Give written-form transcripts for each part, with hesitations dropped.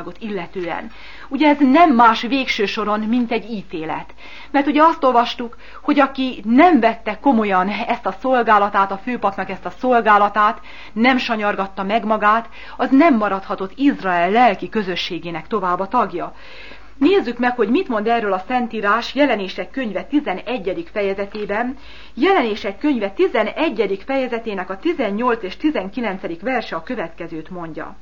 illetően. Ugye ez nem más végső soron, mint egy ítélet. Mert ugye azt olvastuk, hogy aki nem vette komolyan ezt a szolgálatát, a főpapnak ezt a szolgálatát, nem sanyargatta meg magát, az nem maradhatott Izrael lelki közösségének tovább a tagja. Nézzük meg, hogy mit mond erről a Szentírás Jelenések könyve 11. fejezetében. Jelenések könyve 11. fejezetének a 18 és 19. verse a következőt mondja.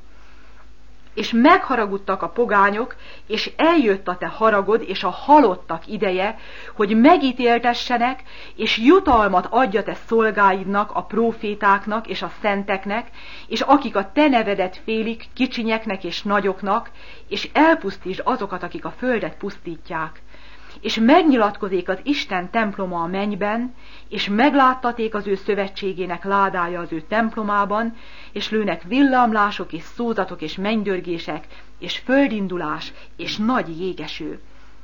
És megharagudtak a pogányok, és eljött a te haragod, és a halottak ideje, hogy megítéltessenek, és jutalmat adja te szolgáidnak, a prófétáknak és a szenteknek, és akik a te nevedet félik, kicsinyeknek és nagyoknak, és elpusztítsd azokat, akik a földet pusztítják. És megnyilatkozik az Isten temploma a mennyben, és megláttaték az ő szövetségének ládája az ő templomában, és lőnek villámlások és szózatok és mennydörgések, és földindulás, és nagy jégeső.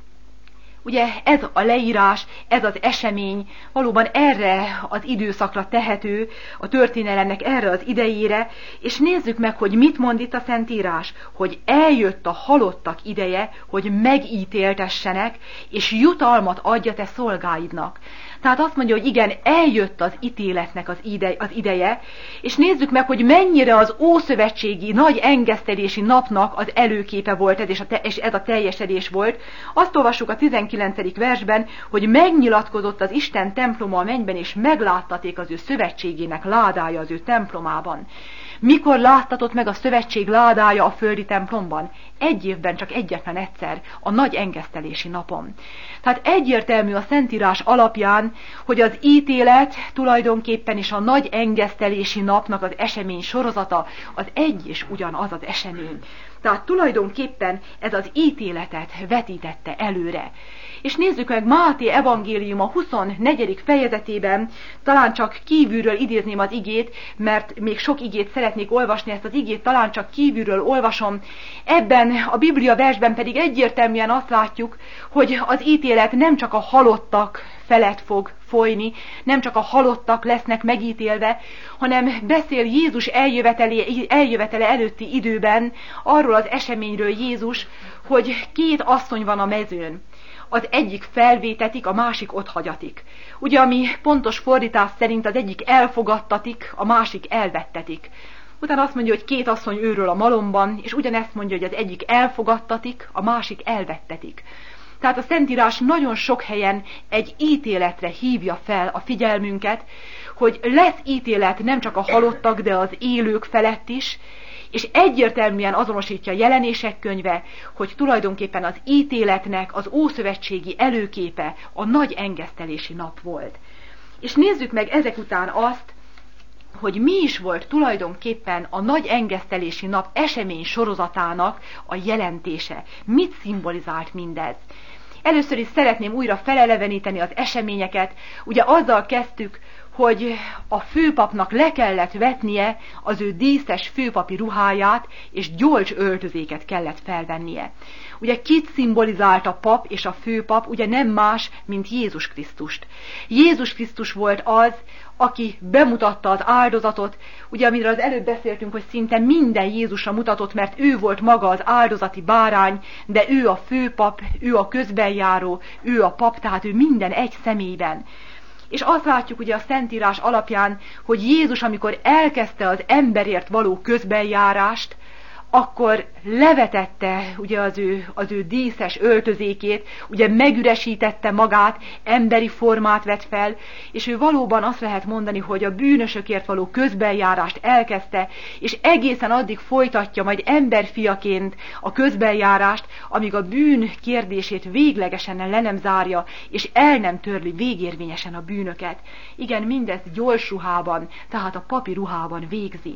Ugye ez a leírás, ez az esemény valóban erre az időszakra tehető, a történelemnek erre az idejére, és nézzük meg, hogy mit mond itt a Szentírás, hogy eljött a halottak ideje, hogy megítéltessenek, és jutalmat adja te szolgáidnak. Tehát azt mondja, hogy igen, eljött az ítéletnek az ideje, és nézzük meg, hogy mennyire az ószövetségi nagy engesztelési napnak az előképe volt ez, és ez a teljesedés volt. Azt olvassuk a 19. versben, hogy megnyilatkozott az Isten temploma a mennyben, és megláttaték az ő szövetségének ládája az ő templomában. Mikor láttatott meg a szövetség ládája a földi templomban? Egy évben csak egyetlen egyszer, a nagy engesztelési napon. Tehát egyértelmű a Szentírás alapján, hogy az ítélet tulajdonképpen is a nagy engesztelési napnak az esemény sorozata, az egy és ugyanaz az esemény. Tehát tulajdonképpen ez az ítéletet vetítette előre. És nézzük meg Máté evangélium a 24. fejezetében, talán csak kívülről idézném az igét, mert még sok igét szeretnék olvasni, ezt az igét talán csak kívülről olvasom. Ebben a Biblia versben pedig egyértelműen azt látjuk, hogy az ítélet nem csak a halottak felett fog folyni, nem csak a halottak lesznek megítélve, hanem beszél Jézus eljövetele előtti időben arról az eseményről Jézus, hogy két asszony van a mezőn. Az egyik felvétetik, a másik otthagyatik. Ugye, ami pontos fordítás szerint az egyik elfogadtatik, a másik elvettetik. Utána azt mondja, hogy két asszony őről a malomban, és ugyanezt mondja, hogy az egyik elfogadtatik, a másik elvettetik. Tehát a Szentírás nagyon sok helyen egy ítéletre hívja fel a figyelmünket, hogy lesz ítélet nem csak a halottak, de az élők felett is, és egyértelműen azonosítja a Jelenések könyve, hogy tulajdonképpen az ítéletnek az ószövetségi előképe a nagy engesztelési nap volt. És nézzük meg ezek után azt, hogy mi is volt tulajdonképpen a nagy engesztelési nap esemény sorozatának a jelentése. Mit szimbolizált mindez? Először is szeretném újra feleleveníteni az eseményeket. Ugye azzal kezdtük, hogy a főpapnak le kellett vetnie az ő díszes főpapi ruháját, és gyolcs öltözéket kellett felvennie. Ugye kit szimbolizált a pap és a főpap? Ugye nem más, mint Jézus Krisztust. Jézus Krisztus volt az, aki bemutatta az áldozatot, ugye amiről az előbb beszéltünk, hogy szinte minden Jézusra mutatott, mert ő volt maga az áldozati bárány, de ő a főpap, ő a közbenjáró, ő a pap, tehát ő minden egy személyben. És azt látjuk ugye a Szentírás alapján, hogy Jézus, amikor elkezdte az emberért való közbenjárást, akkor levetette ugye az ő díszes öltözékét, ugye megüresítette magát, emberi formát vett fel, és ő valóban azt lehet mondani, hogy a bűnösökért való közbenjárást elkezdte, és egészen addig folytatja majd emberfiaként a közbenjárást, amíg a bűn kérdését véglegesen le nem zárja, és el nem törli végérvényesen a bűnöket. Igen, mindezt gyors ruhában, tehát a papi ruhában végzi.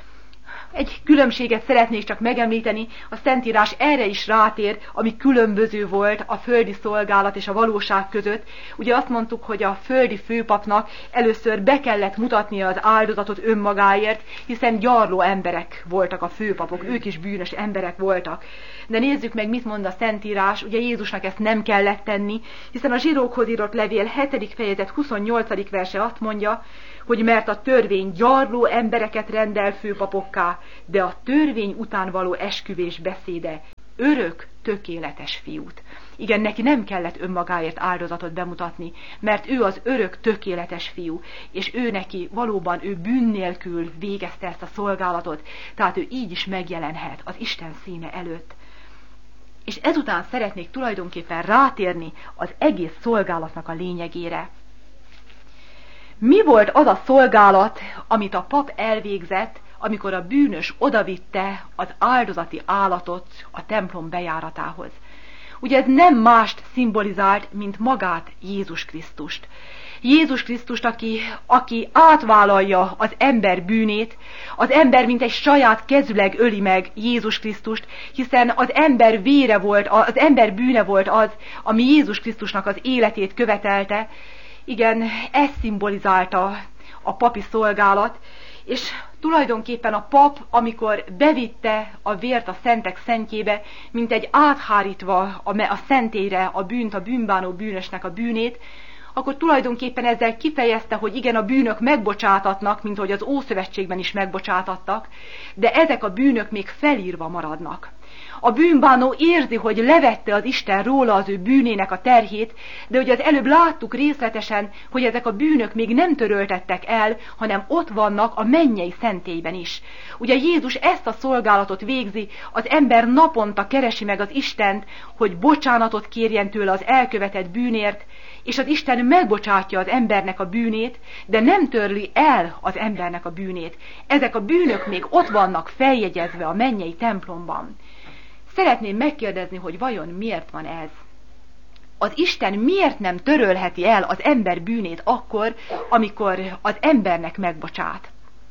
Egy különbséget szeretnék csak megemlíteni, a Szentírás erre is rátér, ami különböző volt a földi szolgálat és a valóság között. Ugye azt mondtuk, hogy a földi főpapnak először be kellett mutatnia az áldozatot önmagáért, hiszen gyarló emberek voltak a főpapok, ők is bűnös emberek voltak. De nézzük meg, mit mond a Szentírás, ugye Jézusnak ezt nem kellett tenni, hiszen a zsidókhoz írott levél 7. fejezet 28. verse azt mondja, hogy mert a törvény gyarló embereket rendel főpapokká, de a törvény után való esküvés beszéde örök, tökéletes fiút. Igen, neki nem kellett önmagáért áldozatot bemutatni, mert ő az örök, tökéletes fiú, és ő neki valóban ő bűn nélkül végezte ezt a szolgálatot, tehát ő így is megjelenhet az Isten színe előtt. És ezután szeretnék tulajdonképpen rátérni az egész szolgálatnak a lényegére. Mi volt az a szolgálat, amit a pap elvégzett, amikor a bűnös odavitte az áldozati állatot a templom bejáratához? Ugye ez nem mást szimbolizált, mint magát Jézus Krisztust. Jézus Krisztust, aki átvállalja az ember bűnét, az ember mint egy saját kezüleg öli meg Jézus Krisztust, hiszen az ember vére volt, az ember bűne volt az, ami Jézus Krisztusnak az életét követelte. Igen, ez szimbolizálta a papi szolgálat, és tulajdonképpen a pap, amikor bevitte a vért a szentek szentjébe, mint egy áthárítva a szentélyre a bűnt, a bűnbánó bűnösnek a bűnét, akkor tulajdonképpen ezzel kifejezte, hogy igen, a bűnök megbocsátatnak, mint ahogy az Ószövetségben is megbocsátattak, de ezek a bűnök még felírva maradnak. A bűnbánó érzi, hogy levette az Isten róla az ő bűnének a terhét, de ugye az előbb láttuk részletesen, hogy ezek a bűnök még nem töröltettek el, hanem ott vannak a mennyei szentélyben is. Ugye Jézus ezt a szolgálatot végzi, az ember naponta keresi meg az Istent, hogy bocsánatot kérjen tőle az elkövetett bűnért, és az Isten megbocsátja az embernek a bűnét, de nem törli el az embernek a bűnét. Ezek a bűnök még ott vannak feljegyezve a mennyei templomban. Szeretném megkérdezni, hogy vajon miért van ez? Az Isten miért nem törölheti el az ember bűnét akkor, amikor az embernek megbocsát?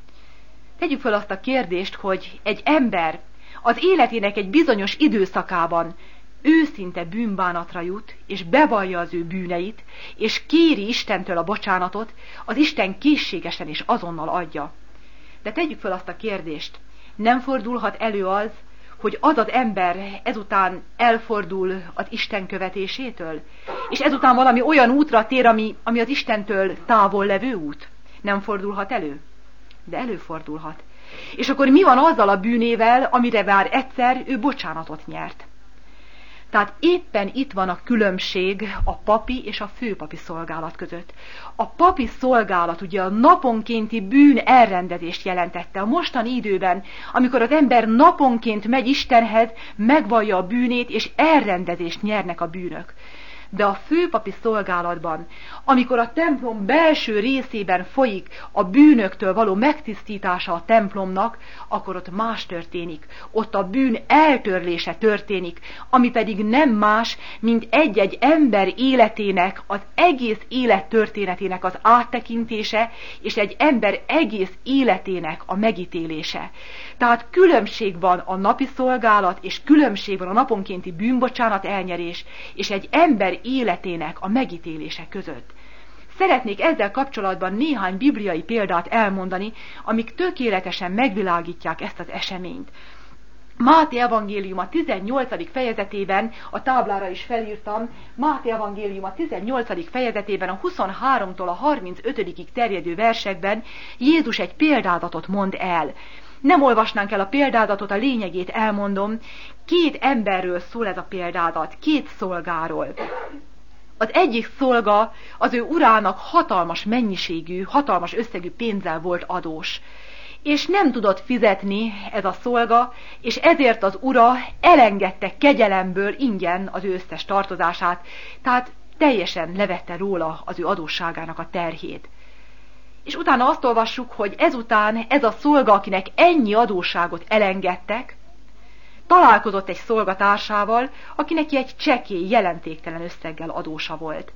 Tegyük fel azt a kérdést, hogy egy ember az életének egy bizonyos időszakában őszinte bűnbánatra jut, és bevallja az ő bűneit, és kéri Istentől a bocsánatot, az Isten készségesen és azonnal adja. De tegyük fel azt a kérdést, nem fordulhat elő az, hogy az az ember ezután elfordul az Isten követésétől, és ezután valami olyan útra tér, ami az Istentől távol levő út? Nem fordulhat elő? De előfordulhat. És akkor mi van azzal a bűnével, amire már egyszer ő bocsánatot nyert? Tehát éppen itt van a különbség a papi és a főpapi szolgálat között. A papi szolgálat ugye a naponkénti bűn elrendezést jelentette. A mostani időben, amikor az ember naponként megy Istenhez, megvallja a bűnét, és elrendezést nyernek a bűnök. De a főpapi szolgálatban, amikor a templom belső részében folyik a bűnöktől való megtisztítása a templomnak, akkor ott más történik. Ott a bűn eltörlése történik, ami pedig nem más, mint egy-egy ember életének, az egész élet történetének az áttekintése, és egy ember egész életének a megítélése. Tehát különbség van a napi szolgálat, és különbség van a naponkénti bűnbocsánat elnyerés, és egy ember életének a megítélése között. Szeretnék ezzel kapcsolatban néhány bibliai példát elmondani, amik tökéletesen megvilágítják ezt az eseményt. Máté evangélium a 18. fejezetében, a táblára is felírtam, Máté evangélium a 18. fejezetében a 23-tól a 35. terjedő versekben Jézus egy példázatot mond el. Nem olvasnánk el a példázatot, a lényegét elmondom. 2 emberről szól ez a példázat, 2 szolgáról. Az egyik szolga az ő urának hatalmas mennyiségű, hatalmas összegű pénzzel volt adós. És nem tudott fizetni ez a szolga, és ezért az ura elengedte kegyelemből ingyen az ő összes tartozását, tehát teljesen levette róla az ő adósságának a terhét. És utána azt olvassuk, hogy ezután ez a szolga, akinek ennyi adósságot elengedtek, találkozott egy szolgatársával, aki neki egy csekély, jelentéktelen összeggel adósa volt.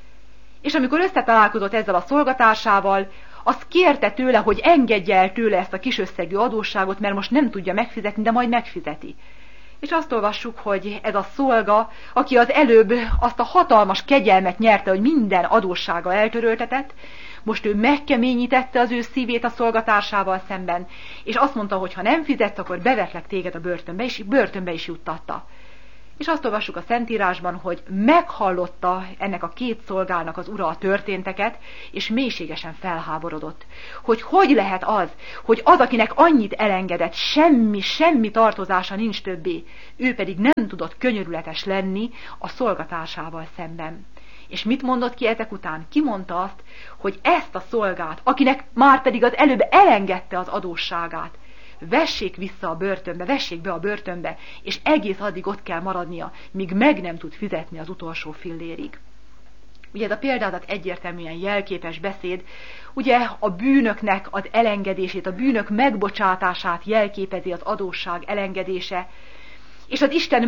És amikor összetalálkozott ezzel a szolgatársával, azt kérte tőle, hogy engedje el tőle ezt a kis összegű adósságot, mert most nem tudja megfizetni, de majd megfizeti. És azt olvassuk, hogy ez a szolga, aki az előbb azt a hatalmas kegyelmet nyerte, hogy minden adóssága eltöröltetett, most ő megkeményítette az ő szívét a szolgatársával szemben, és azt mondta, hogy ha nem fizetsz, akkor bevetlek téged a börtönbe is juttatta. És azt olvassuk a Szentírásban, hogy meghallotta ennek a két szolgának az ura a történteket, és mélységesen felháborodott. Hogy lehet az, hogy az, akinek annyit elengedett, semmi tartozása nincs többé, ő pedig nem tudott könyörületes lenni a szolgatársával szemben. És mit mondott ki ezek után? Ki mondta azt, hogy ezt a szolgát, akinek már pedig az előbb elengedte az adósságát, vessék vissza a börtönbe, vessék be a börtönbe, és egész addig ott kell maradnia, míg meg nem tud fizetni az utolsó fillérig. Ugye ez a példázat egyértelműen jelképes beszéd, ugye a bűnöknek az elengedését, a bűnök megbocsátását jelképezi az adósság elengedése, és az Isten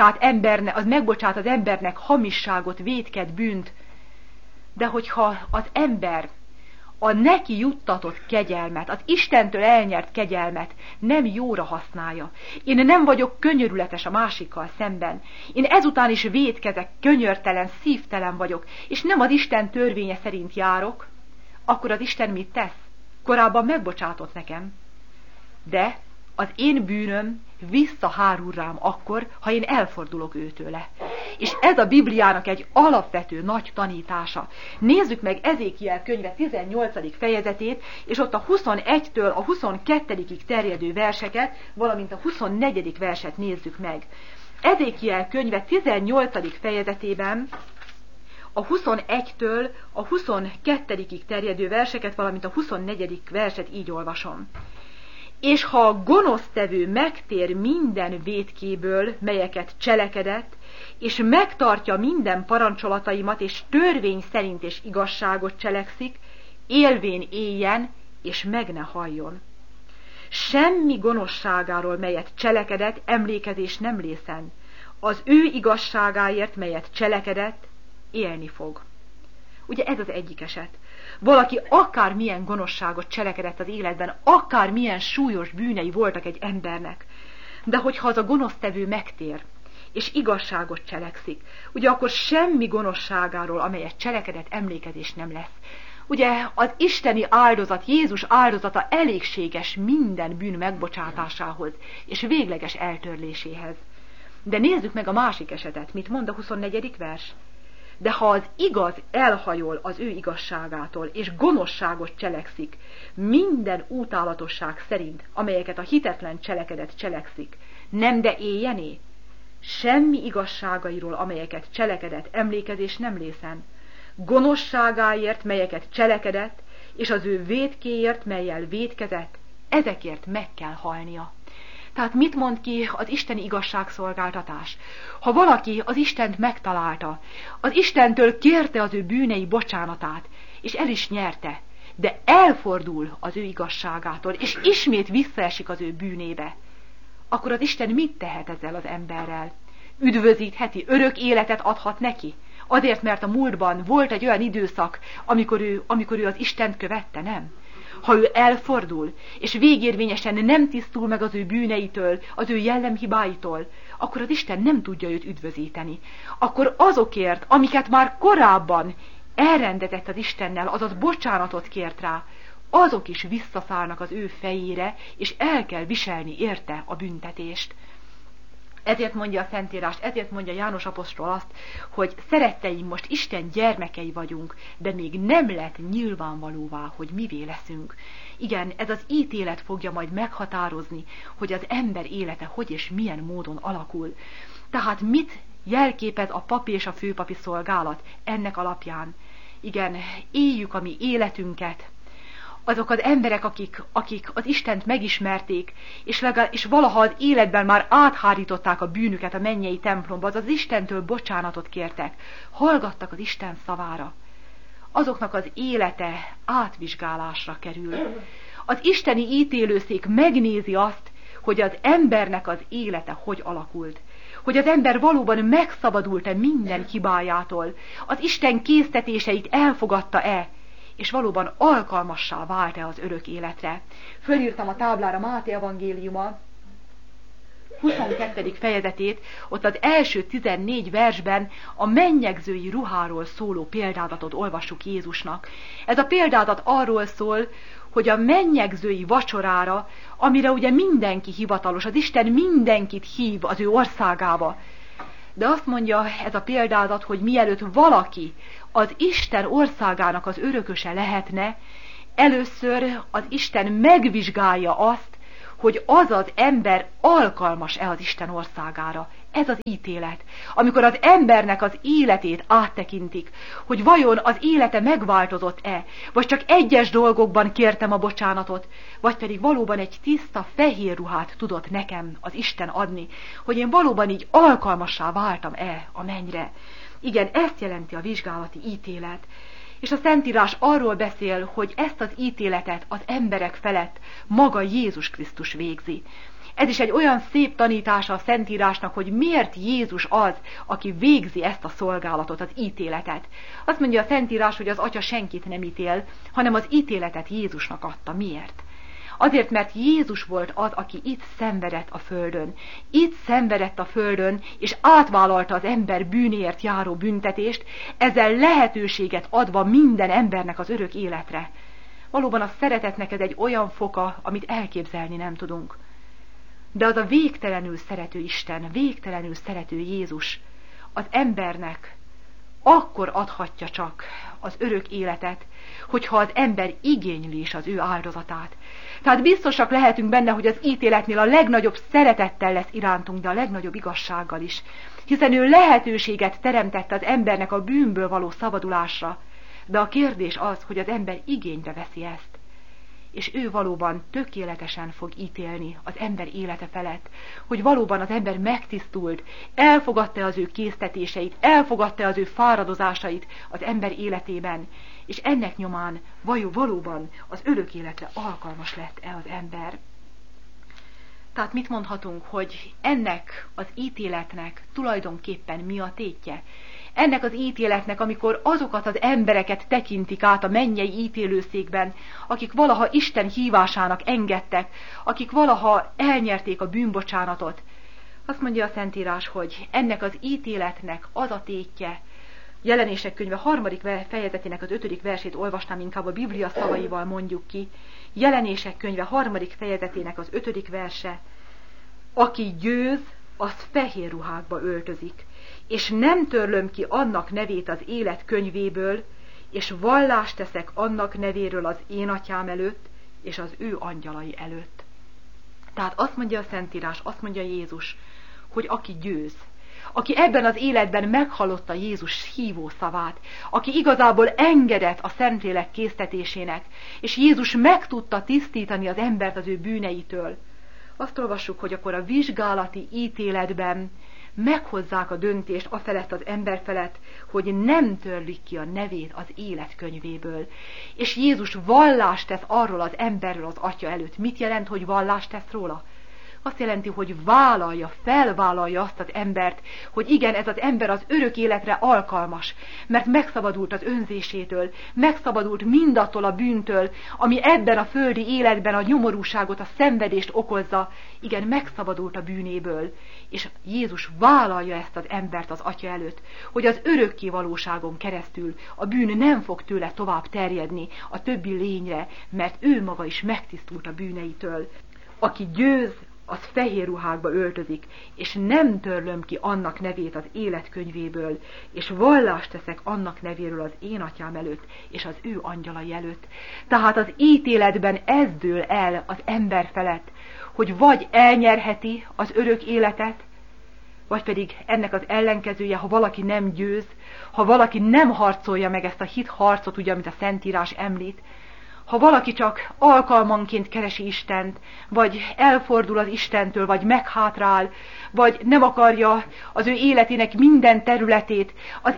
megbocsát az embernek hamisságot, vétket, bűnt, de hogyha az ember a neki juttatott kegyelmet, az Istentől elnyert kegyelmet nem jóra használja. Én nem vagyok könyörületes a másikkal szemben. Én ezután is vétkezek, könyörtelen, szívtelen vagyok, és nem az Isten törvénye szerint járok, akkor az Isten mit tesz? Korábban megbocsátott nekem. De az én bűnöm visszahárul rám akkor, ha én elfordulok őtőle. És ez a Bibliának egy alapvető nagy tanítása. Nézzük meg Ezékiel könyve 18. fejezetét, és ott a 21-től a 22-ig terjedő verseket, valamint a 24. verset nézzük meg. Ezékiel könyve 18. fejezetében a 21-től a 22-ig terjedő verseket, valamint a 24. verset így olvasom. És ha a gonosztevő megtér minden vétkéből, melyeket cselekedett, és megtartja minden parancsolataimat, és törvény szerint és igazságot cselekszik, élvén éljen, és meg ne halljon. Semmi gonoszságáról, melyet cselekedett, emlékezés nem lészen. Az ő igazságáért, melyet cselekedett, élni fog. Ugye ez az egyik eset. Valaki akármilyen gonoszságot cselekedett az életben, akármilyen súlyos bűnei voltak egy embernek, de hogyha az a gonosztevő megtér, és igazságot cselekszik, ugye akkor semmi gonoszságáról, amelyet cselekedett, emlékezés nem lesz. Ugye az isteni áldozat, Jézus áldozata elégséges minden bűn megbocsátásához, és végleges eltörléséhez. De nézzük meg a másik esetet, mit mond a 24. vers. De ha az igaz elhajol az ő igazságától, és gonoszságot cselekszik, minden utálatosság szerint, amelyeket a hitetlen cselekedet cselekszik, nem de éljené? Semmi igazságairól, amelyeket cselekedett, emlékezés nem lészen. Gonoszságáért, melyeket cselekedett, és az ő vétkéért, mellyel vétkezett, ezekért meg kell halnia. Tehát mit mond ki az isteni igazságszolgáltatás? Ha valaki az Istent megtalálta, az Istentől kérte az ő bűnei bocsánatát, és el is nyerte, de elfordul az ő igazságától, és ismét visszaesik az ő bűnébe, akkor az Isten mit tehet ezzel az emberrel? Üdvözítheti, örök életet adhat neki? Azért, mert a múltban volt egy olyan időszak, amikor ő az Istent követte, nem? Ha ő elfordul, és végérvényesen nem tisztul meg az ő bűneitől, az ő jellemhibáitól, akkor az Isten nem tudja őt üdvözíteni. Akkor azokért, amiket már korábban elrendezett az Istennel, azaz bocsánatot kért rá, azok is visszaszállnak az ő fejére, és el kell viselni érte a büntetést. Ezért mondja a Szentírás, ezért mondja János apostol azt, hogy szeretteim, most Isten gyermekei vagyunk, de még nem lett nyilvánvalóvá, hogy mivé leszünk. Igen, ez az ítélet fogja majd meghatározni, hogy az ember élete hogy és milyen módon alakul. Tehát mit jelképez a papi és a főpapi szolgálat ennek alapján? Igen, éljük a mi életünket, azok az emberek, akik az Istent megismerték, és valaha az életben már áthárították a bűnüket a mennyei templomba, az Istentől bocsánatot kértek, hallgattak az Isten szavára. Azoknak az élete átvizsgálásra kerül. Az isteni ítélőszék megnézi azt, hogy az embernek az élete hogy alakult. Hogy az ember valóban megszabadult-e minden hibájától, az Isten késztetéseit elfogadta-e, és valóban alkalmassá vált-e az örök életre. Fölírtam a táblára Máté evangéliuma 22. fejezetét, ott az első 14 versben a mennyegzői ruháról szóló példázatot olvassuk Jézusnak. Ez a példázat arról szól, hogy a mennyegzői vacsorára, amire ugye mindenki hivatalos, az Isten mindenkit hív az ő országába, De azt mondja ez a példázat, hogy mielőtt valaki az Isten országának az örököse lehetne, először az Isten megvizsgálja azt, hogy az az ember alkalmas-e az Isten országára. Ez az ítélet. Amikor az embernek az életét áttekintik, hogy vajon az élete megváltozott-e, vagy csak egyes dolgokban kértem a bocsánatot, vagy pedig valóban egy tiszta fehér ruhát tudott nekem az Isten adni, hogy én valóban így alkalmassá váltam-e a mennyre. Igen, ezt jelenti a vizsgálati ítélet. És a Szentírás arról beszél, hogy ezt az ítéletet az emberek felett maga Jézus Krisztus végzi. Ez is egy olyan szép tanítása a Szentírásnak, hogy miért Jézus az, aki végzi ezt a szolgálatot, az ítéletet. Azt mondja a Szentírás, hogy az Atya senkit nem ítél, hanem az ítéletet Jézusnak adta. Miért? Azért, mert Jézus volt az, aki itt szenvedett a földön. Itt szenvedett a földön, és átvállalta az ember bűnéért járó büntetést, ezzel lehetőséget adva minden embernek az örök életre. Valóban a szeretetnek ez egy olyan foka, amit elképzelni nem tudunk. De az a végtelenül szerető Isten, végtelenül szerető Jézus az embernek akkor adhatja csak az örök életet, hogyha az ember igényli is az ő áldozatát. Tehát biztosak lehetünk benne, hogy az ítéletnél a legnagyobb szeretettel lesz irántunk, de a legnagyobb igazsággal is. Hiszen ő lehetőséget teremtett az embernek a bűnből való szabadulásra. De a kérdés az, hogy az ember igénybe veszi ezt. És ő valóban tökéletesen fog ítélni az ember élete felett, hogy valóban az ember megtisztult, elfogadta az ő késztetéseit, elfogadta az ő fáradozásait az ember életében, és ennek nyomán valóban az örök életre alkalmas lett-e az ember. Tehát mit mondhatunk, hogy ennek az ítéletnek tulajdonképpen mi a tétje? Ennek az ítéletnek, amikor azokat az embereket tekintik át a mennyei ítélőszékben, akik valaha Isten hívásának engedtek, akik valaha elnyerték a bűnbocsánatot. Azt mondja a Szentírás, hogy ennek az ítéletnek az a tétje, Jelenések könyve 3. fejezetének az 5. versét olvasnám, inkább a Biblia szavaival mondjuk ki. Jelenések könyve 3. fejezetének az 5. verse. Aki győz, az fehér ruhákba öltözik, és nem törlöm ki annak nevét az élet könyvéből, és vallást teszek annak nevéről az én atyám előtt, és az ő angyalai előtt. Tehát azt mondja a Szentírás, azt mondja Jézus, hogy aki győz, aki ebben az életben meghallotta Jézus hívó szavát, aki igazából engedett a Szentlélek késztetésének, és Jézus meg tudta tisztítani az embert az ő bűneitől. Azt olvassuk, hogy akkor a vizsgálati ítéletben meghozzák a döntést afelett az ember felett, hogy nem törlik ki a nevét az élet könyvéből. És Jézus vallást tesz arról az emberről az Atya előtt. Mit jelent, hogy vallást tesz róla? Azt jelenti, hogy felvállalja azt az embert, hogy igen, ez az ember az örök életre alkalmas, mert megszabadult az önzésétől, megszabadult mindattól a bűntől, ami ebben a földi életben a nyomorúságot, a szenvedést okozza. Igen, megszabadult a bűnéből, és Jézus vállalja ezt az embert az Atya előtt, hogy az örökké valóságon keresztül a bűn nem fog tőle tovább terjedni a többi lényre, mert ő maga is megtisztult a bűneitől. Aki győz, az fehér ruhákba öltözik, és nem törlöm ki annak nevét az életkönyvéből, és vallást teszek annak nevéről az én atyám előtt, és az ő angyalai előtt. Tehát az ítéletben ez dől el az ember felett, hogy vagy elnyerheti az örök életet, vagy pedig ennek az ellenkezője, ha valaki nem győz, ha valaki nem harcolja meg ezt a hitharcot, ugye, amit a Szentírás említ, ha valaki csak alkalmanként keresi Istent, vagy elfordul az Istentől, vagy meghátrál, vagy nem akarja az ő életének minden területét az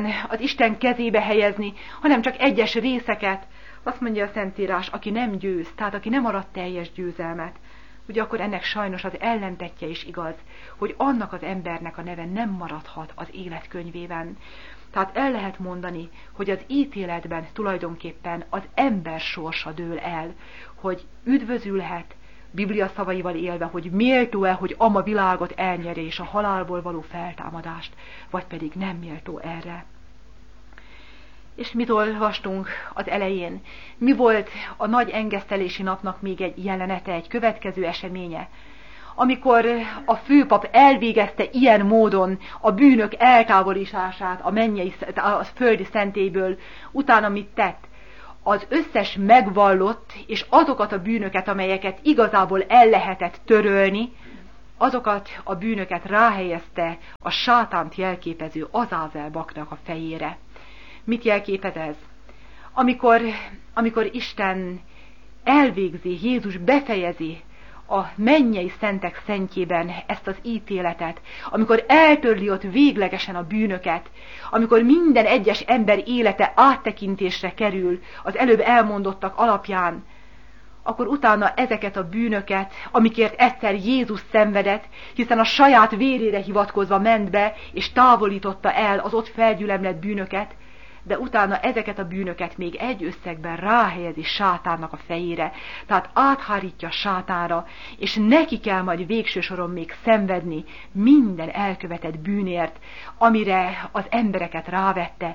Isten kezébe helyezni, hanem csak egyes részeket, azt mondja a Szentírás, aki nem győz, tehát aki nem arat teljes győzelmet, ugye akkor ennek sajnos az ellentetje is igaz, hogy annak az embernek a neve nem maradhat az életkönyvében. Tehát el lehet mondani, hogy az ítéletben tulajdonképpen az ember sorsa dől el, hogy üdvözülhet, Biblia szavaival élve, hogy méltó-e, hogy ama világot elnyerje és a halálból való feltámadást, vagy pedig nem méltó erre. És mit olvastunk az elején? Mi volt a nagy engesztelési napnak még egy jelenete, egy következő eseménye? amikor a főpap elvégezte ilyen módon a bűnök eltávolítását a földi szentélyből, utána mit tett? Az összes megvallott, és azokat a bűnöket, amelyeket igazából el lehetett törölni, azokat a bűnöket ráhelyezte a sátánt jelképező Azázel baknak a fejére. Mit jelképez ez? Amikor Isten elvégzi, Jézus befejezi a mennyei szentek szentjében ezt az ítéletet, amikor eltörli ott véglegesen a bűnöket, amikor minden egyes ember élete áttekintésre kerül az előbb elmondottak alapján, akkor utána ezeket a bűnöket, amikért egyszer Jézus szenvedett, hiszen a saját vérére hivatkozva ment be, és távolította el az ott felgyülemlett bűnöket, de utána ezeket a bűnöket még egy összegben ráhelyezi sátánnak a fejére, tehát áthárítja sátánra, és neki kell majd végső soron még szenvedni minden elkövetett bűnért, amire az embereket rávette,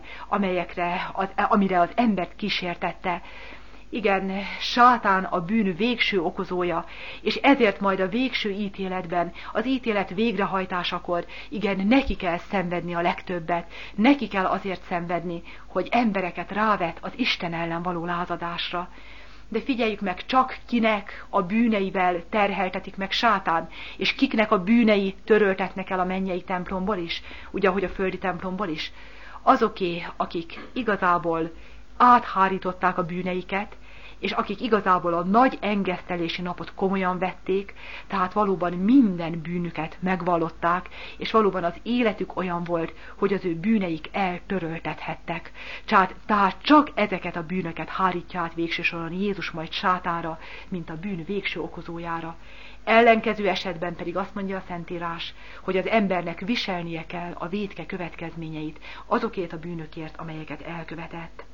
amire az embert kísértette. Igen, sátán a bűn végső okozója, és ezért majd a végső ítéletben, az ítélet végrehajtásakor, igen, neki kell szenvedni a legtöbbet, neki kell azért szenvedni, hogy embereket rávet az Isten ellen való lázadásra. De figyeljük meg, csak kinek a bűneivel terheltetik meg sátán, és kiknek a bűnei töröltetnek el a mennyei templomból is, ugye ahogy a földi templomból is. Azoké, akik igazából áthárították a bűneiket, és akik igazából a nagy engesztelési napot komolyan vették, tehát valóban minden bűnüket megvallották, és valóban az életük olyan volt, hogy az ő bűneik eltöröltethettek. Tehát csak ezeket a bűnöket hárítja át végső soron Jézus majd sátánra, mint a bűn végső okozójára. Ellenkező esetben pedig azt mondja a Szentírás, hogy az embernek viselnie kell a vétke következményeit, azokért a bűnökért, amelyeket elkövetett.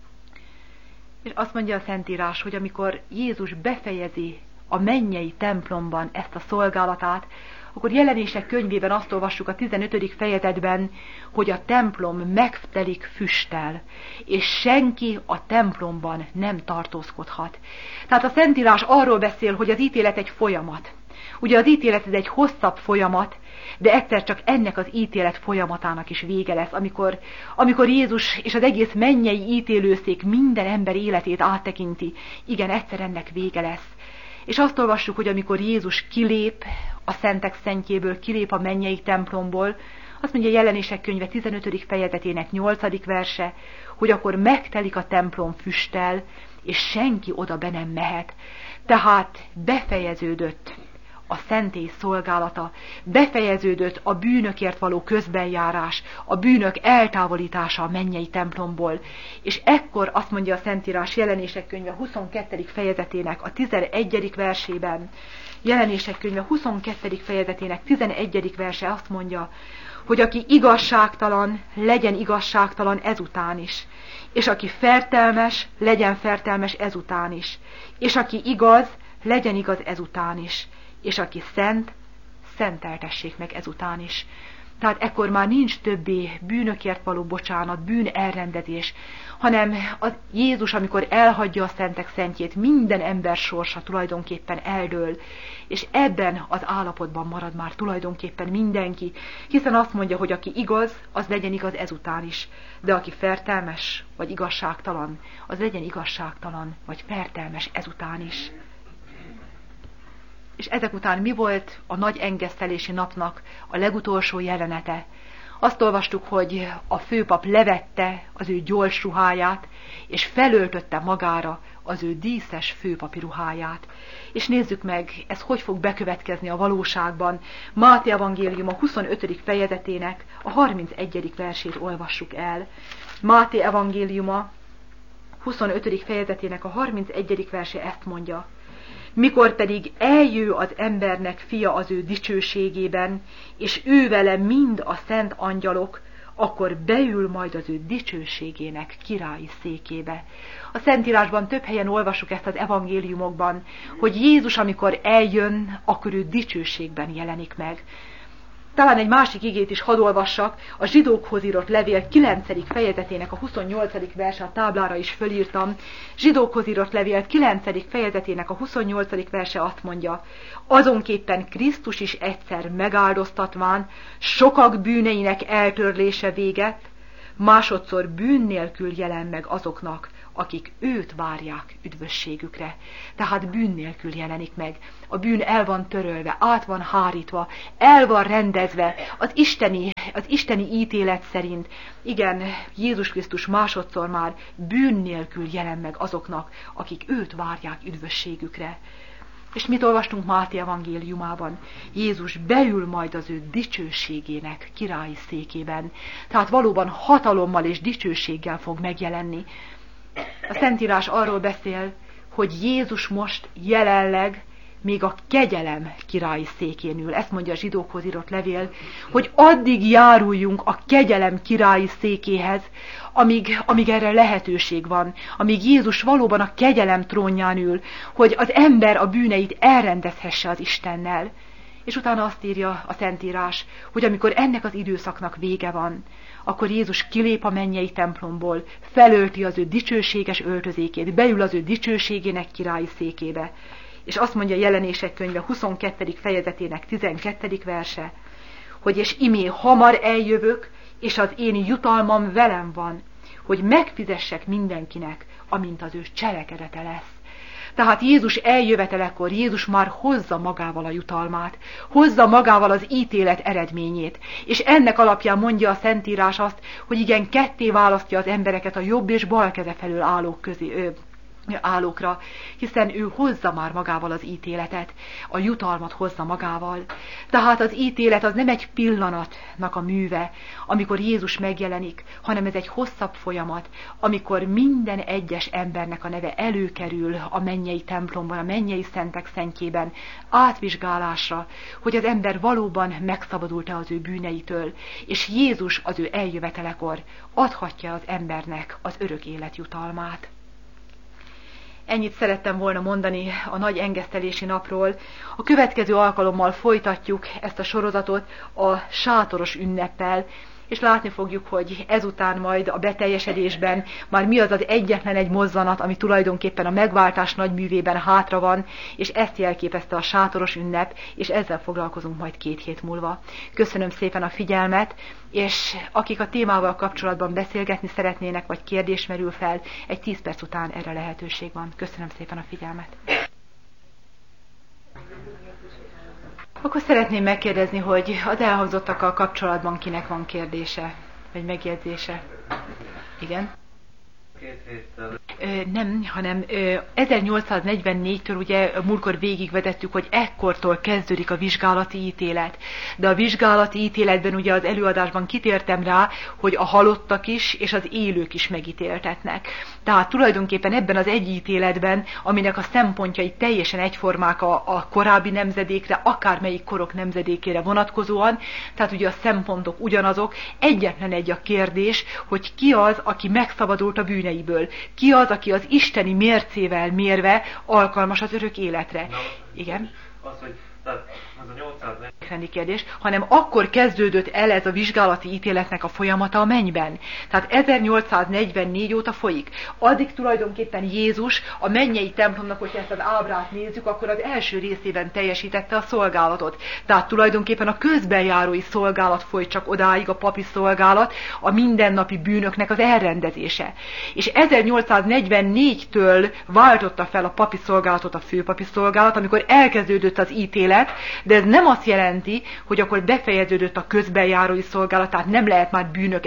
És azt mondja a Szentírás, hogy amikor Jézus befejezi a mennyei templomban ezt a szolgálatát, akkor Jelenések könyvében azt olvassuk a 15. fejezetben, hogy a templom megtelik füsttel, és senki a templomban nem tartózkodhat. Tehát a Szentírás arról beszél, hogy az ítélet egy folyamat. Ugye az ítélet ez egy hosszabb folyamat, de egyszer csak ennek az ítélet folyamatának is vége lesz, amikor Jézus és az egész mennyei ítélőszék minden ember életét áttekinti, igen, egyszer ennek vége lesz. És azt olvassuk, hogy amikor Jézus kilép a szentek szentjéből, kilép a mennyei templomból, azt mondja a Jelenések könyve 15. fejezetének 8. verse, hogy akkor megtelik a templom füsttel, és senki oda be nem mehet. Tehát befejeződött a szentély szolgálata, befejeződött a bűnökért való közbenjárás, a bűnök eltávolítása a mennyei templomból. És ekkor azt mondja a Szentírás Jelenések könyve 22. fejezetének a 11. versében, Jelenések könyve 22. fejezetének 11. verse azt mondja, hogy aki igazságtalan, legyen igazságtalan ezután is, és aki fertelmes, legyen fertelmes ezután is, és aki igaz, legyen igaz ezután is, és aki szent, szenteltessék meg ezután is. Tehát ekkor már nincs többé bűnökért való bocsánat, bűn elrendezés, hanem az Jézus, amikor elhagyja a szentek szentjét, minden ember sorsa tulajdonképpen eldől, és ebben az állapotban marad már tulajdonképpen mindenki, hiszen azt mondja, hogy aki igaz, az legyen igaz ezután is, de aki fertelmes vagy igazságtalan, az legyen igazságtalan vagy fertelmes ezután is. És ezek után mi volt a nagy engesztelési napnak a legutolsó jelenete? Azt olvastuk, hogy a főpap levette az ő gyors ruháját, és felöltötte magára az ő díszes főpapi ruháját. És nézzük meg, ez hogy fog bekövetkezni a valóságban. Máté evangélium a 25. fejezetének a 31. versét olvassuk el. Máté evangéliuma 25. fejezetének a 31. verse ezt mondja. Mikor pedig eljő az embernek fia az ő dicsőségében, és ő vele mind a szent angyalok, akkor beül majd az ő dicsőségének királyi székébe. A Szentírásban több helyen olvasjuk ezt az evangéliumokban, hogy Jézus, amikor eljön, akkor ő dicsőségben jelenik meg. Talán egy másik igét is hadd olvassak, a Zsidókhoz írott levél 9. fejezetének a 28. verse, a táblára is fölírtam. Zsidókhoz írott levél 9. fejezetének a 28. verse azt mondja: azonképpen Krisztus is egyszer megáldoztatván sokak bűneinek eltörlése véget, másodszor bűn nélkül jelen meg azoknak, akik őt várják üdvösségükre. Tehát bűn nélkül jelenik meg. A bűn el van törölve, át van hárítva, el van rendezve az isteni ítélet szerint. Igen, Jézus Krisztus másodszor már bűn nélkül jelen meg azoknak, akik őt várják üdvösségükre. És mit olvastunk Máté evangéliumában? Jézus beül majd az ő dicsőségének királyi székében. Tehát valóban hatalommal és dicsőséggel fog megjelenni. A Szentírás arról beszél, hogy Jézus most jelenleg még a kegyelem királyi székén ül. Ezt mondja a Zsidókhoz írott levél, hogy addig járuljunk a kegyelem királyi székéhez, amíg erre lehetőség van, amíg Jézus valóban a kegyelem trónján ül, hogy az ember a bűneit elrendezhesse az Istennel. És utána azt írja a Szentírás, hogy amikor ennek az időszaknak vége van, akkor Jézus kilép a mennyei templomból, felölti az ő dicsőséges öltözékét, beül az ő dicsőségének királyi székébe. És azt mondja Jelenések könyve 22. fejezetének 12. verse, hogy és imé hamar eljövök, és az én jutalmam velem van, hogy megfizessek mindenkinek, amint az ő cselekedete lesz. Tehát Jézus eljövetelekor Jézus már hozza magával a jutalmát, hozza magával az ítélet eredményét, és ennek alapján mondja a Szentírás azt, hogy igen, ketté választja az embereket a jobb és bal keze felől állókra, hiszen ő hozza már magával az ítéletet, a jutalmat hozza magával. Tehát az ítélet az nem egy pillanatnak a műve, amikor Jézus megjelenik, hanem ez egy hosszabb folyamat, amikor minden egyes embernek a neve előkerül a mennyei templomban, a mennyei szentek szentjében, átvizsgálásra, hogy az ember valóban megszabadult-e az ő bűneitől, és Jézus az ő eljövetelekor adhatja az embernek az örök élet jutalmát. Ennyit szerettem volna mondani a nagy engesztelési napról. A következő alkalommal folytatjuk ezt a sorozatot a sátoros ünneppel, és látni fogjuk, hogy ezután majd a beteljesedésben már mi az az egyetlen egy mozzanat, ami tulajdonképpen a megváltás nagyművében hátra van, és ezt jelképezte a sátoros ünnep, és ezzel foglalkozunk majd 2 hét múlva. Köszönöm szépen a figyelmet, és akik a témával kapcsolatban beszélgetni szeretnének, vagy kérdés merül fel, egy 10 perc után erre lehetőség van. Köszönöm szépen a figyelmet. Akkor szeretném megkérdezni, hogy az elhangzottakkal kapcsolatban kinek van kérdése, vagy megjegyzése? Igen? Nem, hanem 1844-től ugye múltkor végigvezettük, hogy ekkortól kezdődik a vizsgálati ítélet. De a vizsgálati ítéletben ugye az előadásban kitértem rá, hogy a halottak is és az élők is megítéltetnek. Tehát tulajdonképpen ebben az egy ítéletben, aminek a szempontjai teljesen egyformák a korábbi nemzedékre, akármelyik korok nemzedékére vonatkozóan, tehát ugye a szempontok ugyanazok, egyetlen egy a kérdés, hogy ki az, aki megszabadult a bűneiből. Ki az, aki az isteni mércével mérve alkalmas az örök életre. Na, igen? Az, hogy tehát ez a 840 kérdés, hanem akkor kezdődött el ez a vizsgálati ítéletnek a folyamata a mennyben. Tehát 1844 óta folyik. Addig tulajdonképpen Jézus a mennyei templomnak, hogyha ezt az ábrát nézzük, akkor az első részében teljesítette a szolgálatot. Tehát tulajdonképpen a közbenjárói szolgálat folyt csak odáig, a papi szolgálat, a mindennapi bűnöknek az elrendezése. És 1844-től váltotta fel a papi szolgálatot a főpapi szolgálat, amikor elkezdődött az ítélet, de ez nem azt jelenti, hogy akkor befejeződött a közbenjárói szolgálat, tehát nem lehet már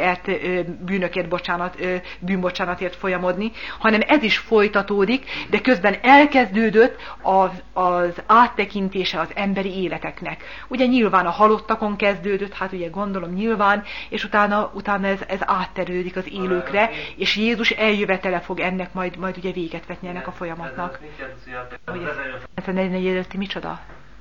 bűnbocsánatért folyamodni, hanem ez is folytatódik, de közben elkezdődött az áttekintése az emberi életeknek. Ugye nyilván a halottakon kezdődött, hát ugye gondolom nyilván, és utána ez átterődik az élőkre, és Jézus eljövetele fog ennek majd ugye véget vetni ennek a folyamatnak. Ez a 44 előtti micsoda?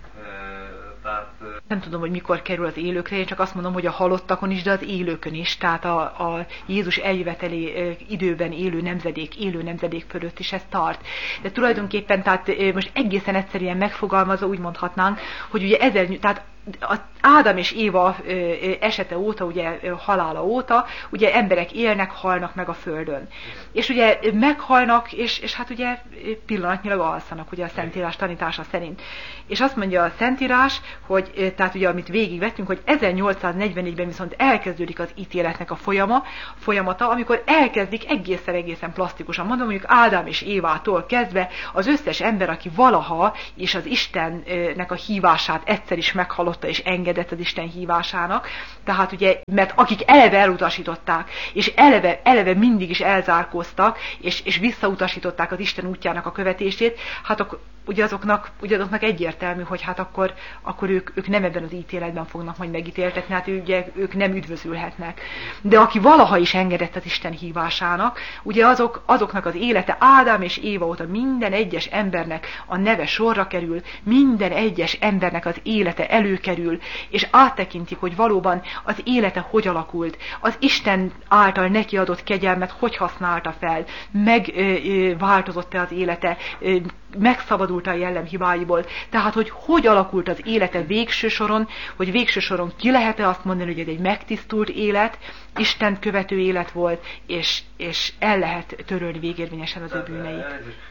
Nem tudom, hogy mikor kerül az élőkre, én csak azt mondom, hogy a halottakon is, de az élőkön is. Tehát a Jézus eljöveteli időben élő nemzedék fölött is ez tart. De tulajdonképpen, tehát most egészen egyszerűen megfogalmazva úgy mondhatnánk, hogy ugye tehát az Ádám és Éva esete óta, ugye halála óta, ugye emberek élnek, halnak meg a földön. És ugye meghalnak, és hát ugye pillanatnyilag alszanak, ugye a Szentírás tanítása szerint. És azt mondja a Szentírás, hogy tehát ugye amit végigvettünk, hogy 1844-ben viszont elkezdődik az ítéletnek a folyamata, amikor elkezdik egészen plastikusan mondom, mondjuk Ádám és Évától kezdve az összes ember, aki valaha és az Istennek a hívását egyszer is meghallotta és engedett az Isten hívásának, tehát ugye, mert akik eleve elutasították, és eleve mindig is elzárkóztak, és visszautasították az Isten útjának a követését, hát ugye azoknak egyértelmű, hogy hát akkor ők nem ebben az ítéletben fognak majd megítéltetni, hát ugye ők nem üdvözülhetnek. De aki valaha is engedett az Isten hívásának, ugye azoknak az élete Ádám és Éva óta minden egyes embernek a neve sorra kerül, minden egyes embernek az élete előkerül, és áttekintik, hogy valóban az élete hogy alakult, az Isten által neki adott kegyelmet hogy használta fel, megváltozott-e az élete, megszabadult a jellemhibáiból. Tehát, hogy alakult az élete végső soron, hogy végső soron ki lehet-e azt mondani, hogy ez egy megtisztult élet, Istent követő élet volt, és el lehet törölni végérvényesen az ő bűneit.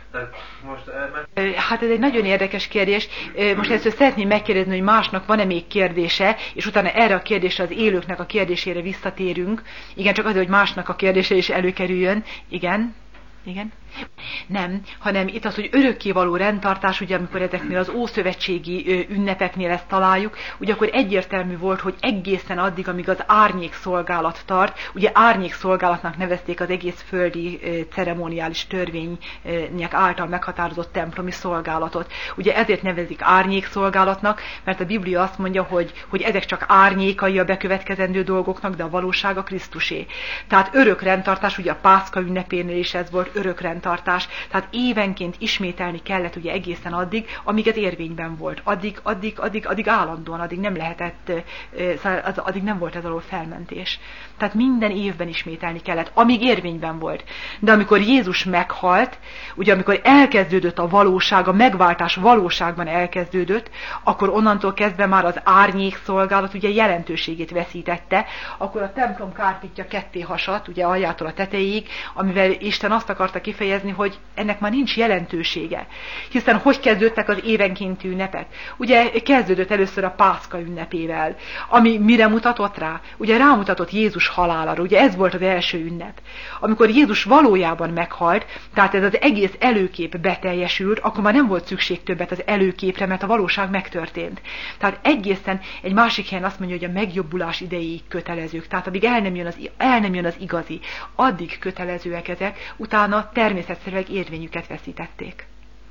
Hát ez egy nagyon érdekes kérdés. Most először szeretném megkérdezni, hogy másnak van-e még kérdése, és utána erre a kérdésre, az élőknek a kérdésére visszatérünk. Igen, csak azért, hogy másnak a kérdése is előkerüljön. Igen. Nem, hanem itt az, hogy örökkévaló rendtartás, ugye amikor ezeknél az ószövetségi ünnepeknél ezt találjuk, ugye akkor egyértelmű volt, hogy egészen addig, amíg az árnyékszolgálat tart, ugye árnyékszolgálatnak nevezték az egész földi ceremoniális törvények által meghatározott templomi szolgálatot. Ugye ezért nevezik árnyékszolgálatnak, mert a Biblia azt mondja, hogy ezek csak árnyékai a bekövetkezendő dolgoknak, de a valóság a Krisztusé. Tehát örök rendtartás, ugye a Pászka ünnepénél is ez volt, örök rendtartás, tehát évenként ismételni kellett ugye egészen addig, amíg ez érvényben volt. Addig állandóan, addig nem lehetett, addig nem volt ez alól felmentés. Tehát minden évben ismételni kellett, amíg érvényben volt. De amikor Jézus meghalt, ugye amikor elkezdődött a valóság, a megváltás valóságban elkezdődött, akkor onnantól kezdve már az árnyék szolgálat ugye jelentőségét veszítette, akkor a templom kárpitja ketté hasadt, ugye aljától a tetejéig, amivel Isten azt akarta kifejezni, hogy ennek már nincs jelentősége. Hiszen hogy kezdődtek az évenkénti ünnepek? Ugye kezdődött először a Pászka ünnepével, ami mire mutatott rá? Ugye rámutatott Jézus halálára, ugye ez volt az első ünnep. Amikor Jézus valójában meghalt, tehát ez az egész előkép beteljesült, akkor már nem volt szükség többet az előképre, mert a valóság megtörtént. Tehát egészen egy másik helyen azt mondja, hogy a megjobbulás idejéig kötelezők. Tehát amíg el nem jön az igazi, addig kötelezőek ezek, utána természetszerűleg érvényüket veszítették.